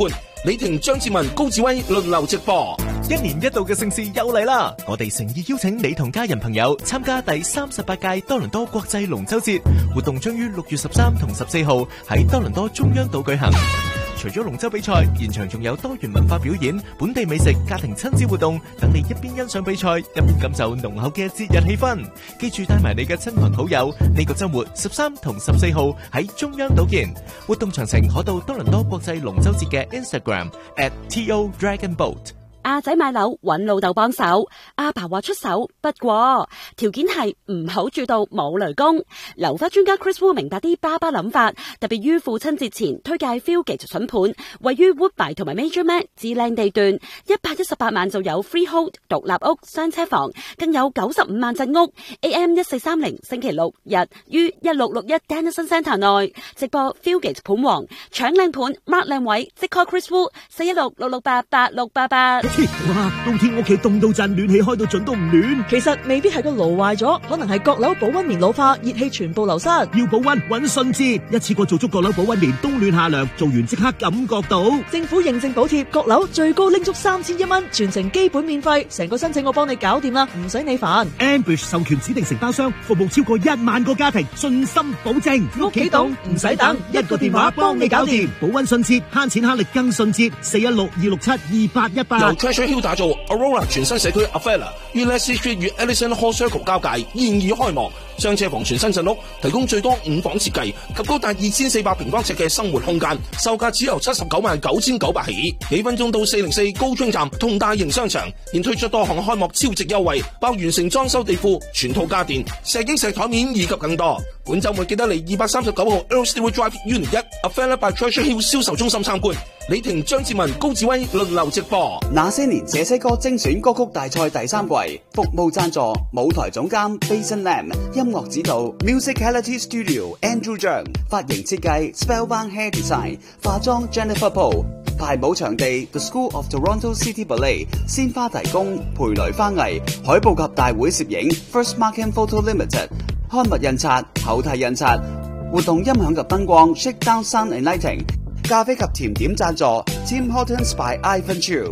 [SPEAKER 6] 李婷、張志文、高志威輪流直播。
[SPEAKER 8] 一年一度嘅盛事又嚟啦！我哋誠意邀請你同家人朋友參加第三十八屆多倫多國際龍舟節活動，將於六月十三同十四號喺多倫多中央島舉行。除咗龍舟比賽，現場仲有多元文化表演、本地美食、家庭親子活動，等你一邊欣賞比賽，一邊感受濃厚嘅節日氣氛。記住帶埋你嘅親朋好友，呢個周末十三同十四號喺中央島見。活動詳情可到多倫多國際龍舟節嘅 Instagram at T O Dragon Boat。
[SPEAKER 21] 阿仔買樓揾老豆幫手，阿爸話出手，不過條件係唔好住到冇雷公。樓花專家 Chris Wu 明白啲爸爸諗法，特別於父親節前推介 Fieldgate 筍盤，位於 Woodbine 同埋 Major Mac 至靚地段，一百一十八萬就有 Freehold 獨立屋雙車房，更有九十五萬鎮屋。A M 一四三零星期六日於一六六一 Dennison Centre 內直播 Fieldgate 盤王，搶靚盤 mark 靚位，即 call Chris Wu 四一六六六八八六八八。
[SPEAKER 2] 哇！冬天屋企凍到震，暖氣開到盡都唔暖。
[SPEAKER 3] 其實未必係個爐壞咗，可能係閣樓保溫棉老化，熱氣全部流失。
[SPEAKER 2] 要保溫揾順捷，一次過做足閣樓保溫棉，冬暖夏涼，做完即刻感覺到。
[SPEAKER 3] 政府認證補貼，閣樓最高拎足三千一蚊，全程基本免費，成個申請我幫你搞掂啦，唔使你煩。
[SPEAKER 2] Ambush 授權指定承包商，服務超過一萬個家庭，信心保證。
[SPEAKER 3] 屋企凍唔使等，
[SPEAKER 2] 一個電話幫你搞掂，保溫順捷，慳錢慳力更順捷。四一六二六七二八一八。
[SPEAKER 6] 由 Treasure Hill 打造 Aurora 全新社區 Avella 於 Leslie Street 與 Ellison Hall Circle 交界，現已開幕。雙車房全新鎮屋，提供最多五房設計及高達二千四百平方尺嘅生活空間，售價只由七十九萬九千九百起。幾分鐘到四零四高川站同大型商場，現推出多項開幕超值優惠，包完成裝修地庫、全套家電、石英石台面以及更多。本週末記得嚟二百三十九號 Earl Stewart Drive Unit 一 Avella by Treasure Hill 銷售中心參觀。李婷、張志文、高志威輪流直播。
[SPEAKER 7] 那些年這些歌精選歌曲大賽第三季，服務贊助舞台總監 Bason Lam， 音樂指導 Musicality Studio Andrew Zhang， 髮型設計 Spellbound Hair Design， 化妝 Jennifer Poe， 排舞場地 The School of Toronto City Ballet， 鮮花提供培雷花藝，海報及大會攝影 First Mark and Photo Limited， 刊物印刷、後替印刷，活動音響及燈光 Shakedown Sound and Lighting， 咖啡及甜點贊助 Tim Hortons by Ivan Chu。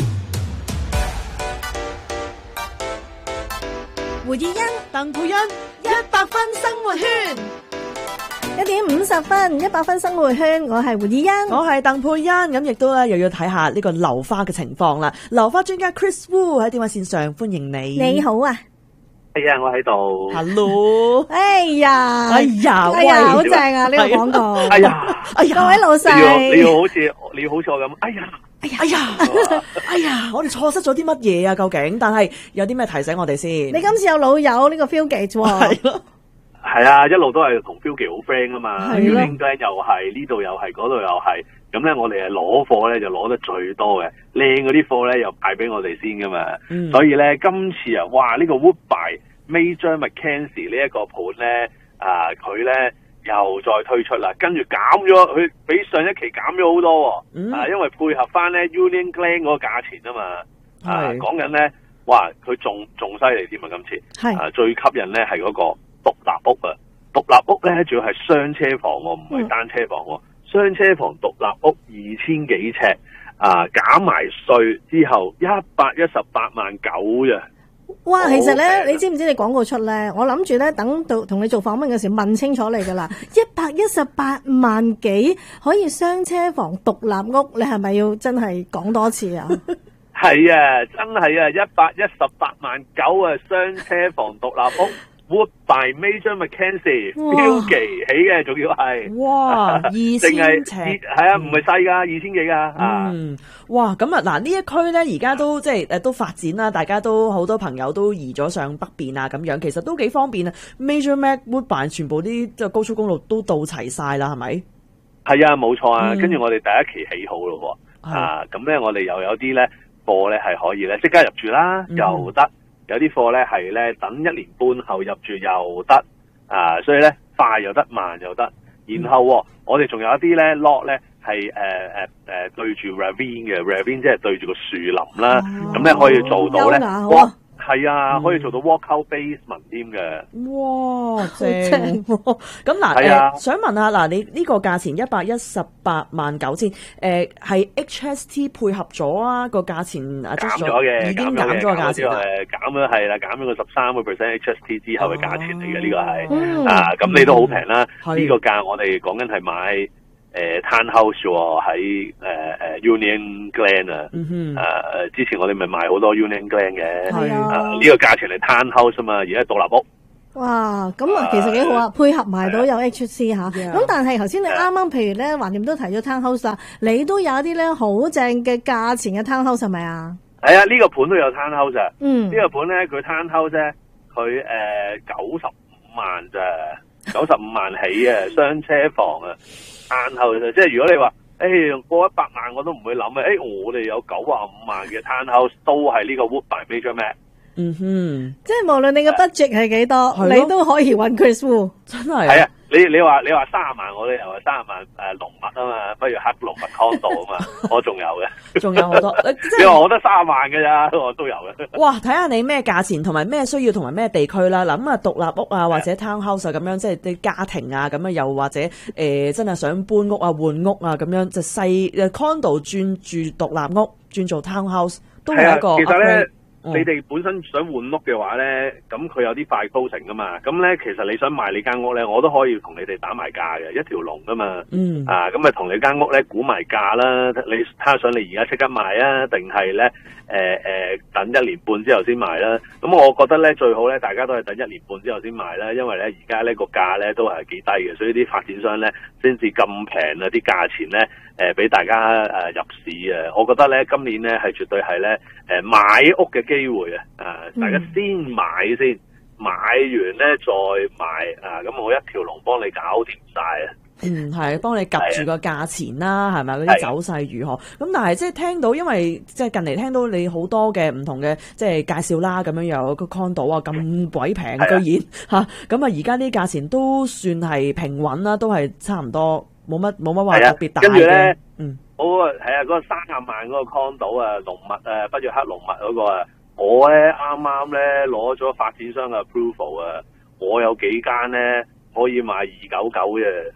[SPEAKER 19] 胡以欣、
[SPEAKER 3] 鄧佩欣，一百分生活圈。
[SPEAKER 19] 一點五十分，一百分生活圈，我係胡以欣，
[SPEAKER 3] 我係鄧佩欣，咁亦都咧又要睇下呢個樓花嘅情況啦。樓花專家 Chris Wu 喺電話線上，歡迎你。
[SPEAKER 19] 你好啊。
[SPEAKER 22] 係啊，我喺度。
[SPEAKER 3] Hello。
[SPEAKER 19] 哎呀，
[SPEAKER 3] 哎呀，
[SPEAKER 19] 哎呀，好正啊！呢個廣告。
[SPEAKER 22] 哎呀，
[SPEAKER 3] 哎呀，
[SPEAKER 22] 各
[SPEAKER 19] 位老細，
[SPEAKER 22] 你要你要好似你要好似我咁。哎呀，
[SPEAKER 3] 哎呀，哎呀，哎呀，我哋錯失咗啲乜嘢啊？究竟？但係有啲咩提醒我哋先？
[SPEAKER 19] 你今次有老友呢個 Fieldgate 喎。
[SPEAKER 3] 係咯。
[SPEAKER 22] 係啊，一路都係同 Fieldgate 好 friend 啊嘛。
[SPEAKER 19] 係咯。
[SPEAKER 22] Fieldgate 又係呢度又係嗰度又係，咁咧我哋係攞貨咧就攞得最多嘅，靚嗰啲貨咧又派俾我哋先噶嘛。嗯、所以咧今次啊，哇呢、這個 Woodbine Major Mackenzie 呢一個盤咧，啊佢咧又再推出啦，跟住減咗佢比上一期減咗好多，嗯、啊因為配合翻咧 Union Glen 嗰個價錢啊嘛，啊講緊咧，哇佢仲仲犀利添啊今次，啊最吸引咧係嗰個獨立屋啊，獨立屋咧仲要係雙車房喎，唔係單車房喎，雙、嗯、車房獨立屋二千幾尺，啊減埋稅之後一百一十八萬九啫。
[SPEAKER 19] 哇，其實咧，你知唔知你廣告出咧？我諗住咧，等到同你做訪問嘅時候問清楚你噶啦，一百一十八萬幾可以雙車房獨立屋，你係咪要真係講多次啊？
[SPEAKER 22] 係啊，真係啊，一百一十八萬九啊，雙車房獨立屋。Woodbine Major Mackenzie Fieldgate 起嘅，仲要係
[SPEAKER 3] 哇二千尺，
[SPEAKER 22] 係啊，唔係細噶，二千幾噶。
[SPEAKER 3] 嗯，哇，咁啊嗱，呢一區咧而家都即係誒都發展啦，大家都好多朋友都移咗上北邊啊，咁樣其實都幾方便啊。Major Mac Woodbine 全部啲即係高速公路都到齊晒啦，係咪？
[SPEAKER 22] 係啊，冇錯啊。跟住我哋第一期起好咯，啊，咁咧我哋又有啲咧貨咧係可以咧即刻入住啦，又得。有啲貨咧係咧等一年半後入住又得啊，所以咧快又得，慢又得。然後、哦、我哋仲有一啲咧 lot 咧係誒誒誒對住 ravine 嘅 ravine，即係對住個樹林啦，咁、嗯、咧可以做到咧。哇，係係啊，可以做到 walkout basement 添嘅。
[SPEAKER 3] 哇，正喎！咁嗱，誒、呃，想問下嗱，你呢個價錢一百一十八萬九千，誒係 H S T 配合咗啊個價錢啊，
[SPEAKER 22] 減咗嘅，
[SPEAKER 3] 已經減咗個價錢啦。
[SPEAKER 22] 誒，減咗係啦，減咗個十三個 percent H S T 之後嘅價錢嚟嘅，呢個係啊，咁你都好平啦。呢個價我哋講緊係買誒 townhouse 喎，喺誒誒 Union Glen 啊，誒之前我哋咪賣好多 Union Glen 嘅，啊呢個價錢係 townhouse 啊嘛，而家獨立屋。
[SPEAKER 19] 哇，咁啊，其實幾好啊，配合埋到有 H C 吓。咁但係頭先你啱啱，譬如咧，橫掂都提咗 townhouse 啊，你都有一啲咧好正嘅價錢嘅 townhouse 係咪啊？
[SPEAKER 22] 係啊，呢個盤都有 townhouse 啊。
[SPEAKER 19] 嗯，
[SPEAKER 22] 呢個盤咧，佢 townhouse 咧，佢誒九十五萬咋，九十五萬起啊，雙車房啊 townhouse，即係如果你話誒過一百萬我都唔會諗啊，誒我哋有九十五萬嘅 townhouse 都係呢個 Woodbine Major Mac。
[SPEAKER 3] 嗯哼，
[SPEAKER 19] 即係無論你嘅 budget 係幾多，你都可以揾 Chris Wu，
[SPEAKER 3] 真係。
[SPEAKER 22] 係啊，你你話你話三十萬，我哋又話三十萬誒龍物啊嘛，不如黑龍物 condo 啊嘛，我仲有嘅，
[SPEAKER 3] 仲有好多。
[SPEAKER 22] 你話我得三十萬嘅咋，我都有嘅。
[SPEAKER 3] 哇，睇下你咩價錢，同埋咩需要，同埋咩地區啦。嗱咁啊，獨立屋啊，或者 townhouse 啊咁樣，即係啲家庭啊咁樣，又或者誒、呃、真係想搬屋啊、換屋啊咁樣，就細誒 condo 轉住獨立屋，轉做 townhouse 都係一個。
[SPEAKER 22] 其實咧。嗯、你哋本身想換屋嘅話咧，咁佢有啲快 closing 噶嘛，咁咧其實你想賣你間屋咧，我都可以同你哋打埋價嘅，一條龍噶嘛。嗯。啊，咁咪同你間屋咧估埋價啦，你睇下想你而家即刻賣啊，定係咧誒誒等一年半之後先賣啦。咁我覺得咧最好咧，大家都係等一年半之後先賣啦，因為咧而家呢個價咧都係幾低嘅，所以啲發展商咧先至咁平啊，啲價錢咧誒俾大家誒、呃、入市啊。我覺得咧今年咧係絕對係咧誒買屋嘅機會啊！啊，大家先買先，買完咧再賣啊！咁我一條龍幫你搞掂晒啊！
[SPEAKER 3] 嗯，係幫你及住個價錢啦，係咪嗰啲走勢如何？咁但係即係聽到，因為即係近嚟聽到你好多嘅唔同嘅即係介紹啦，咁樣又有個 condo 啊咁鬼平，居然嚇咁啊！而家啲價錢都算係平穩啦，都係差唔多，冇乜冇乜話特別大嘅。跟住咧，嗯，
[SPEAKER 22] 嗰個係啊，嗰個三十萬嗰個 condo 啊，龍物啊，不約克龍物嗰個啊。我咧啱啱咧攞咗發展商嘅 approval 啊，我有幾間咧可以賣二九九嘅。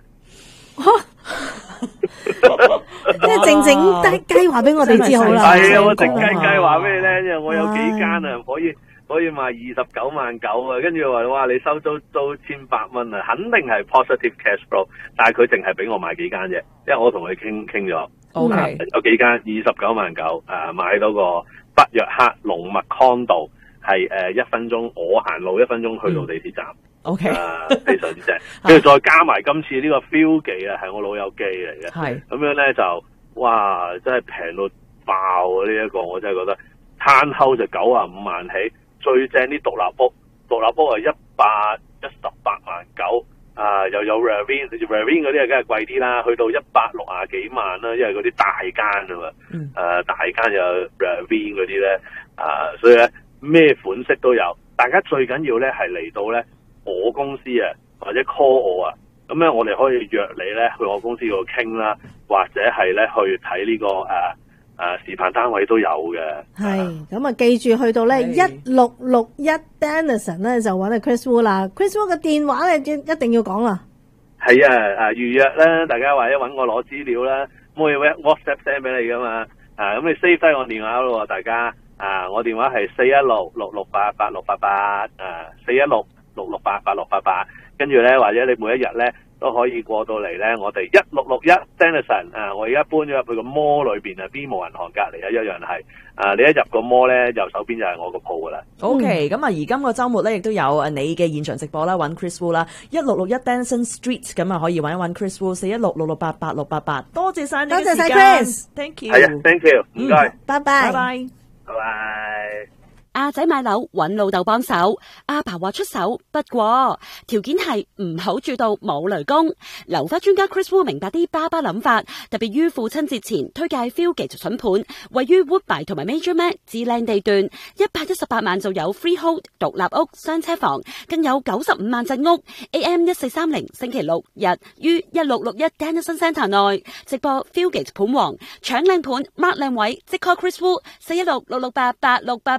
[SPEAKER 19] 即係靜靜雞雞話俾我哋知好啦。
[SPEAKER 22] 係啊，我靜雞雞話俾你聽，因為我有幾間啊可以可以賣二十九萬九啊，跟住話哇你收租租千八蚊啊，肯定係 positive cash flow， 但係佢淨係俾我買幾間啫，因為我同佢傾傾咗，okay. 有幾間二十九萬九啊，買到個北約克龍物 condo 係誒一分鐘，我行路一分鐘去到地鐵站。
[SPEAKER 3] O K，
[SPEAKER 22] 啊，非常之正，跟住再加埋今次呢個 feel 記啊，係我老友記嚟嘅，係咁樣咧就哇，真係平到爆啊！呢、這、一個我真係覺得 townhouse 就九啊五萬起，最正啲獨立屋，獨立屋係一百一十八萬九，啊又有 Ravine，Ravine 嗰啲啊梗係貴啲啦，去到一百六啊幾萬啦，因為嗰啲大間啊嘛，誒、嗯啊、大間有 Ravine 嗰啲咧，啊所以咧咩款式都有，大家最緊要咧係嚟到咧。我公司啊，或者 call 我啊，咁咧我哋可以約你咧去我公司度傾啦，或者係咧去睇呢、這個誒誒、啊、示範單位都有嘅。
[SPEAKER 19] 係，咁啊記住去到咧一六六一 Denison 咧就揾阿 Chris Wu 啦 ，Chris Wu 嘅電話咧一定要講啦。
[SPEAKER 22] 係啊，啊預約啦，大家或者揾我攞資料啦，我會 WhatsApp send 俾你噶嘛，啊咁你 save 低我電話咯，大家啊我電話係四一六六六八八六八八啊四一六。六六八八六八八，跟住咧或者你每一日咧都可以過到嚟咧，我哋一六六一 Denison 啊，我而家搬咗入去個 mall 裏邊啊 ，BMO 銀行隔離啊，一樣係啊，你一入個 mall 咧，右手邊就係我個鋪噶啦。
[SPEAKER 3] OK，咁啊，而今個週末咧亦都有啊你嘅現場直播啦，揾 Chris Wu 啦，一六六一 Denison Street， 咁啊可以揾一揾 Chris Wu， 四一六六六八八六八八，多謝晒你嘅時間，多謝晒 Chris，Thank you，
[SPEAKER 22] 係啊 ，Thank you，唔該，
[SPEAKER 19] 拜拜，
[SPEAKER 3] 拜拜，
[SPEAKER 22] 拜拜。
[SPEAKER 21] 阿仔買樓揾老豆幫手，阿爸話出手，不過條件係唔好住到冇雷公。樓花專家 Chris Wu 明白啲爸爸諗法，特別於父親節前推介 Fieldgate 筍盤，位於 Woodbine 同埋 Major Mac 至靚地段，一百一十八萬就有 freehold 獨立屋雙車房，更有九十五萬鎮屋。A M 一四三零星期六日於一六六一 Denison Centre 內直播 Fieldgate 盤王，搶靚盤 mark 靚位，即 call Chris Wu 四一六六六八八六八八。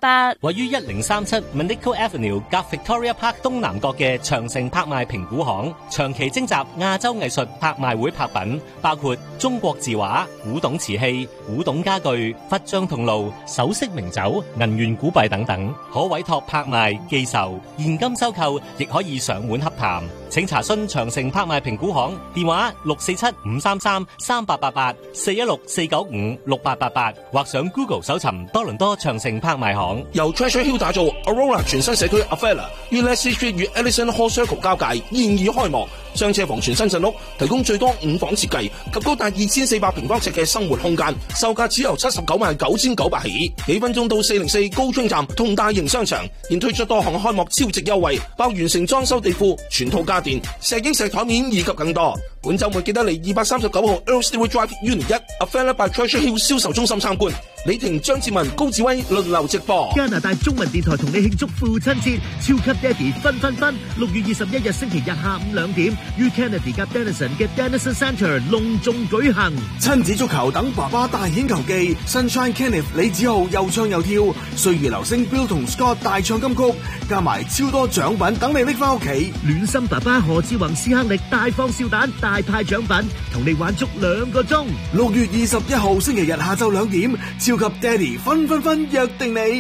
[SPEAKER 1] 位於一零三七 Manico Avenue 夾 Victoria Park 東南角嘅長城拍賣評估行，長期徵集亞洲藝術拍賣會拍品，包括中國字畫、古董瓷器、古董家具、佛像銅爐、首飾名酒、銀元古幣等等，可委託拍賣、寄售、現金收購，亦可以上門洽談。請查詢長城拍賣評估行電話六四七五三三三八八八四一六四九五六八八八，或上 Google 搜尋多倫多長城拍賣行。
[SPEAKER 6] 由 Treasure Hill 打造 Aurora 全新社區 Avella 於 Leslie Street 與 Ellison Hall Circle 交界現已開幕，雙車房全新鎮屋，提供最多五房設計及高達二千四百平方尺嘅生活空間，售價只由七十九萬九千九百起，幾分鐘到四零四高涌站同大型商場，現推出多項開幕超值優惠，包完成裝修地庫、全套家電、石英石台面以及更多。本週末記得嚟二百三十九號 Earl Stewart Drive Unit 一 Avella by Treasure Hill 銷售中心參觀。李婷、張志文、高志威輪流直播。
[SPEAKER 2] 加拿大中文電台同你慶祝父親節，超級爹哋分分分！六月二十一日星期日下午兩點，於 Kennedy 及 Denison 嘅 Denison Centre 隆重舉行。
[SPEAKER 5] 親子足球等爸爸大顯球技 ，Sunshine Kenneth 李子豪又唱又跳，歲月流星 Bill 同 Scott 大唱金曲，加埋超多獎品等你拎翻屋企。
[SPEAKER 2] 暖心爸爸何志宏斯克力大放笑彈，大派獎品，同你玩足兩個鐘。
[SPEAKER 5] 六月二十一號星期日下晝兩點，超級爹哋分分分約定你。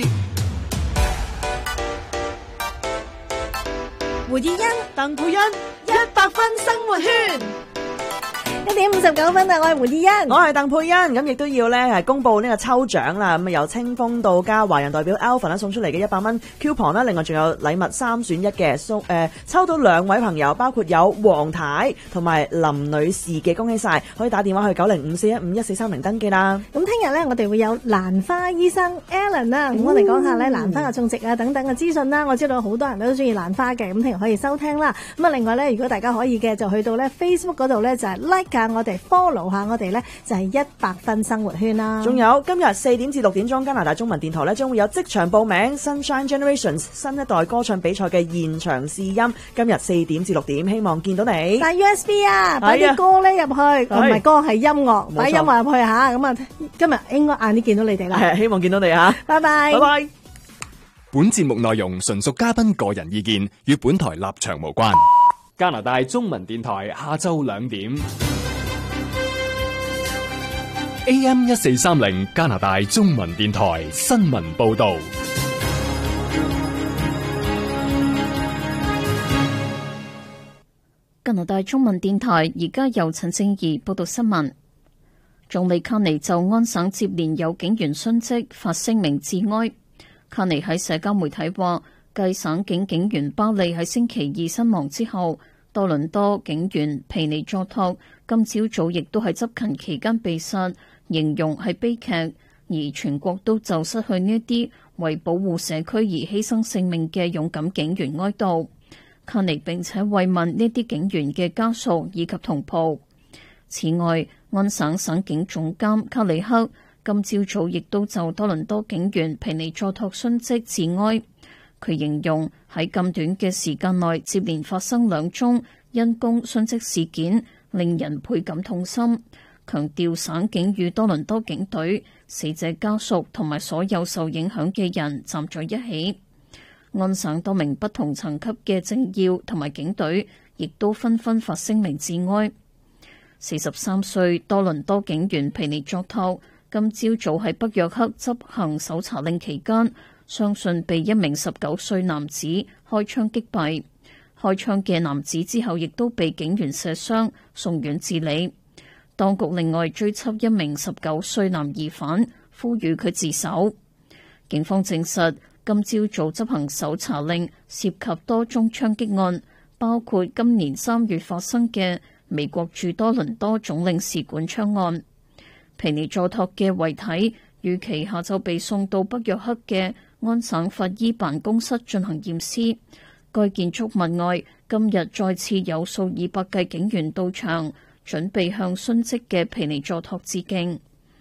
[SPEAKER 19] 胡以欣、
[SPEAKER 3] 鄧佩欣，
[SPEAKER 19] 一百分生活圈。一點五十九分啊！我係胡以欣，
[SPEAKER 3] 我係鄧佩欣，咁亦都要咧係公布呢個抽獎啦。咁啊由清風到家華人代表 Alvin 啦送出嚟嘅一百蚊 coupon 啦，另外仲有禮物三選一嘅，送誒抽到兩位朋友，包括有黃太同埋林女士嘅，恭喜晒！可以打電話去九零五四一五一四三零登記啦。
[SPEAKER 19] 咁聽日咧我哋會有蘭花醫生 Alan 啊，咁、嗯、我哋講下咧蘭花嘅種植啊等等嘅資訊啦。我知道好多人都中意蘭花嘅，咁聽日可以收聽啦。咁啊另外咧，如果大家可以嘅，就去到咧 Facebook 嗰度咧就係 like。我哋 follow 下我哋咧就係一百分生活圈啦。
[SPEAKER 3] 仲有今日四點至六點鐘，加拿大中文電台咧將會有即場報名 Sunshine Generations 新一代歌唱比賽嘅現場試音。今日四點至六點，希望見到你。
[SPEAKER 19] 帶 U S B 啊，擺啲歌咧入去，唔係歌係音樂，擺音樂入去吓。咁啊，今日應該晏啲見到你哋啦。
[SPEAKER 3] 係，希望見到你吓。
[SPEAKER 19] 拜拜，
[SPEAKER 3] 拜拜。
[SPEAKER 23] 本節目內容純屬嘉賓個人意見，與本台立場無關。加拿大中文電台下晝兩點。A M 一四三零加拿大中文電台新聞報道。
[SPEAKER 9] 加拿大中文電台而家由陳正儀報道新聞。總理卡尼就安省接連有警員殉職發聲明致哀。卡尼喺社交媒體話，繼省警警員巴利喺星期二身亡之後，多倫多警員皮尼佐托今朝早亦都喺執勤期間被殺，形容係悲劇，而全國都就失去呢一啲為保護社區而犧牲性命嘅勇敢警員哀悼。卡尼並且慰問呢啲警員嘅家屬以及同袍。此外，安省省警總監卡里克今朝早亦都就多倫多警員皮尼佐托殉職致哀。佢形容喺咁短嘅時間內接連發生兩宗因公殉職事件，令人倍感痛心。強調省警與多倫多警隊、死者家屬同埋所有受影響嘅人站在一起。安省多名不同層級嘅政要同埋警隊亦都紛紛發聲明致哀。四十三歲多倫多警員皮尼佐托今朝早喺北約克執行搜查令期間，相信被一名十九歲男子開槍擊斃。開槍嘅男子之後亦都被警員射傷，送院治理。當局另外追緝一名十九歲男疑犯，呼籲佢自首。警方證實今朝早執行搜查令涉及多宗槍擊案，包括今年三月發生嘅美國駐多倫多總領事館槍案。皮尼佐托嘅遺體預期下晝被送到北約克嘅安省法醫辦公室進行驗屍。該建築物外今日再次有數以百計警員到場，準備向殉職嘅皮尼佐托致敬。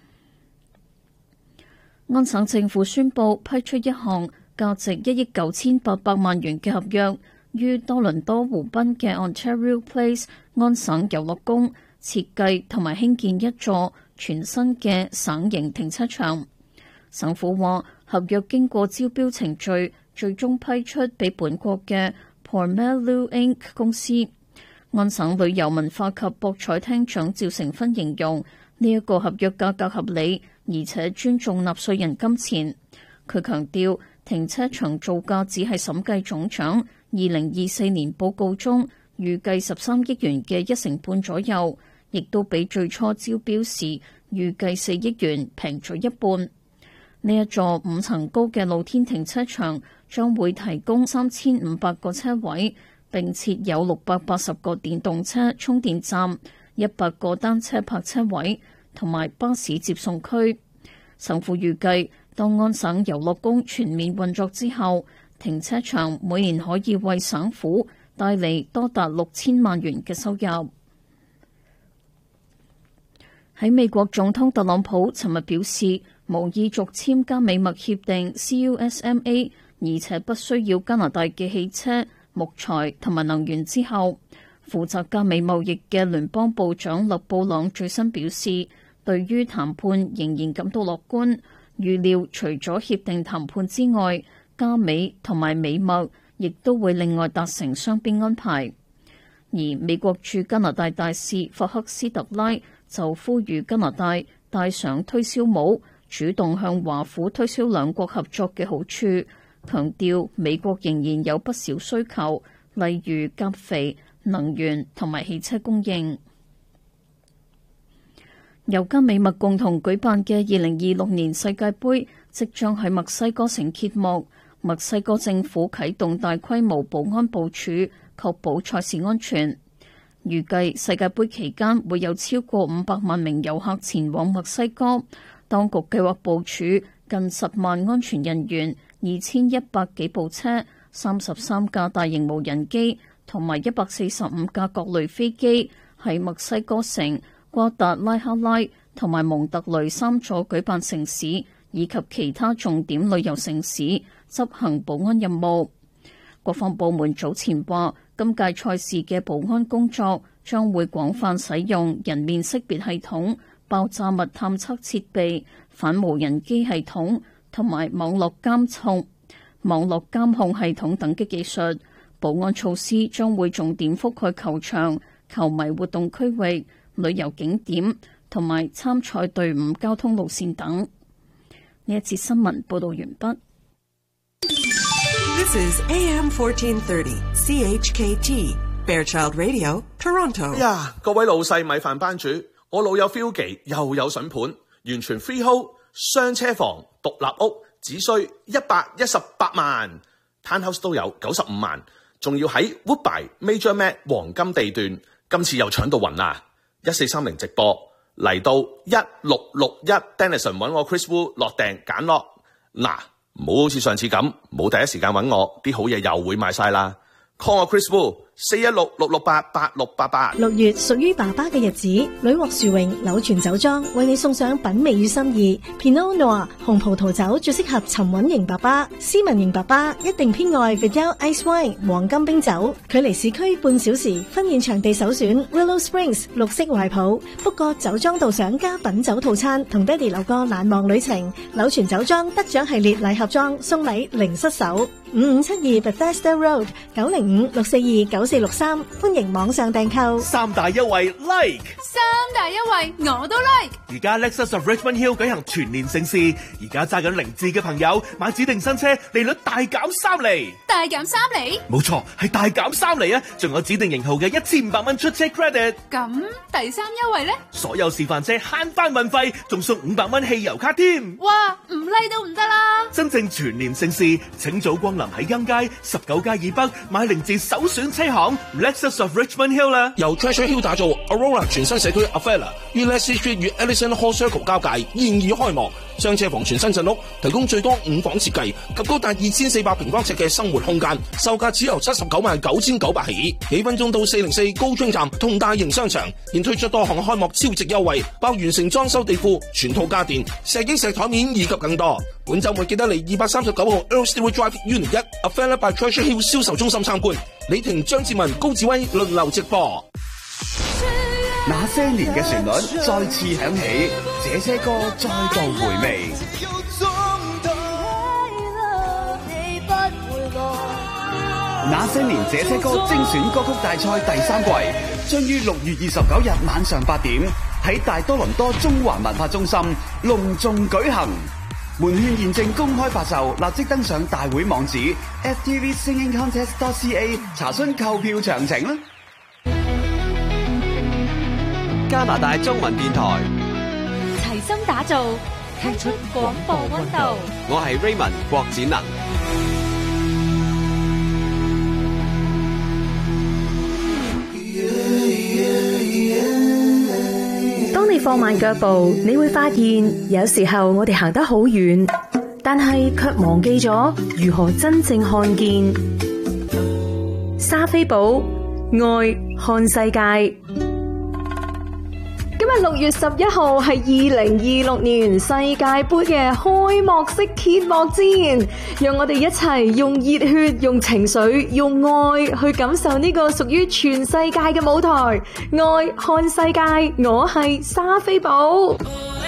[SPEAKER 9] 安省政府宣布批出一項價值一億九千八百萬元嘅合約，於多倫多湖濱嘅 Ontario Place 安省遊樂宮設計同埋興建一座全新嘅省營停車場。省府話合約經過招標程序，最終批出俾本國嘅 Pomelo Incorporated 公司。安省旅遊文化及博彩廳長趙成芬形容呢一個合約價格合理，而且尊重納稅人金錢。佢強調，停車場造價只係審計總長二零二四年報告中預計十三億元嘅一成半左右，亦都比最初招標時預計四億元平咗一半。呢一座五層高嘅露天停車場將會提供三千五百個車位，並設有六百八十個電動車充電站、一百個單車泊車位同埋巴士接送區。省府預計，當安省遊樂宮全面運作之後，停車場每年可以為省府帶嚟多達六千萬元嘅收入。喺美國總統特朗普尋日表示，無意續簽加美墨協定 C U S M A， 而且不需要加拿大嘅汽車、木材同埋能源之後，負責加美貿易嘅聯邦部長勒布朗最新表示，對於談判仍然感到樂觀，預料除咗協定談判之外，加美同埋美墨亦都會另外達成雙邊安排。而美國駐加拿大大使霍克斯特拉就呼籲加拿大戴上推銷帽，主動向華府推銷兩國合作嘅好處，強調美國仍然有不少需求，例如鉀肥、能源同埋汽車供應。由加美墨共同舉辦嘅二零二六年世界盃即將喺墨西哥城揭幕，墨西哥政府啟動大規模保安部署，確保賽事安全。預計世界盃期間會有超過五百萬名遊客前往墨西哥，當局計劃部署近十萬安全人員、二千一百幾部車、三十三架大型無人機同埋一百四十五架各類飛機，喺墨西哥城、瓜達拉哈拉同埋蒙特雷三座舉辦城市以及其他重點旅遊城市執行保安任務。國防部門早前話，今屆賽事嘅保安工作將會廣泛使用人面識別系統、爆炸物探測設備、反無人機系統同埋網絡監控、網絡監控系統等嘅技術。保安措施將會重點覆蓋球場、球迷活動區域、旅遊景點同埋參賽隊伍交通路線等。呢一節新聞報道完畢。
[SPEAKER 10] This is A M fourteen thirty C H K T Fairchild Radio Toronto。
[SPEAKER 4] 哎呀，各位老細米飯班主，我老友 Philgy 又有筍盤，完全 freehold， 雙車房，獨立屋，只需一百一十八萬 ，Townhouse 都有九十五萬，仲要喺 Woodbine Major Mac 黃金地段，今次又搶到暈啦！一四三零直播嚟到一六六一 Denison 揾我 Chris Wu 落訂揀落嗱。唔好好似上次咁，冇第一時間揾我，啲好嘢又會賣晒啦。call 我 Chris Wu 四一六六六八八六八八。
[SPEAKER 14] 六月屬於爸爸嘅日子，女獲殊榮柳泉酒莊為你送上品味與心意。Pinot Noir 紅葡萄酒最適合沉穩型爸爸，斯文型爸爸一定偏愛 Vidal Ice Wine 黃金冰酒。距離市區半小時，婚宴場地首選 Willow Springs 綠色懷抱。不過酒莊導賞加品酒套餐，同爹哋留個難忘旅程。柳泉酒莊得獎系列禮盒裝，送禮零失手。五五七二 Bethesda Road 九零五六四二九四六三，歡迎網上訂購。
[SPEAKER 11] 三大優惠 like，
[SPEAKER 12] 三大優惠我都 like。
[SPEAKER 11] 而家 Lexus of Richmond Hill 舉行全年盛事，而家揸緊零字嘅朋友買指定新車，利率大減三厘。
[SPEAKER 12] 大減三厘？
[SPEAKER 11] 冇錯，係大減三厘啊！仲有指定型號嘅一千五百蚊出車 credit。
[SPEAKER 12] 咁第三優惠呢？
[SPEAKER 11] 所有示範車慳翻運費，仲送五百蚊汽油卡添。
[SPEAKER 12] 哇，唔 like 都唔得啦！
[SPEAKER 11] 真正全年盛事，請早光臨喺欣街十九街以北買零字首選車行 Lexus of Richmond Hill 啦。
[SPEAKER 6] 由 Treasure Hill 打造 Aurora 全新社區 Avella 於 Leslie Street 與 Ellison Hall Circle 交界現已開幕，雙車房全新鎮屋，提供最多五房設計及高達二千四百平方尺嘅生活空間，售價只由七十九萬九千九百起，幾分鐘到四零四高中站同大型商場，現推出多項開幕超值優惠，包完成裝修地庫、全套家電、石英石台面以及更多。本週末記得嚟二百三十九號 Earl Stewart Drive Unit 一 Avella by Treasure Hill 銷售中心參觀。李婷、張志文、高志威輪流直播。
[SPEAKER 7] 那些年嘅旋律再次響起，這些歌再度回味。 那些年這些歌精選歌曲大賽第三季將於六月二十九日晚上八點喺大多倫多中環文化中心隆重舉行。門券現正公開發售，立即登上大會網址 f t v singing contest dot c a 查詢購票詳情啦。
[SPEAKER 13] 加拿大中文電台
[SPEAKER 15] 齊心打造，踢出廣播溫度。
[SPEAKER 13] 我係 Raymond 郭展能。
[SPEAKER 16] 當你放慢腳步，你會發現有時候我哋行得好遠，但係卻忘記咗如何真正看見。莎菲寶愛看世界。今日六月十一號係二零二六年世界盃嘅開幕式揭幕戰，讓我哋一齊用熱血、用情緒、用愛去感受呢個屬於全世界嘅舞台。愛看世界，我係莎菲寶。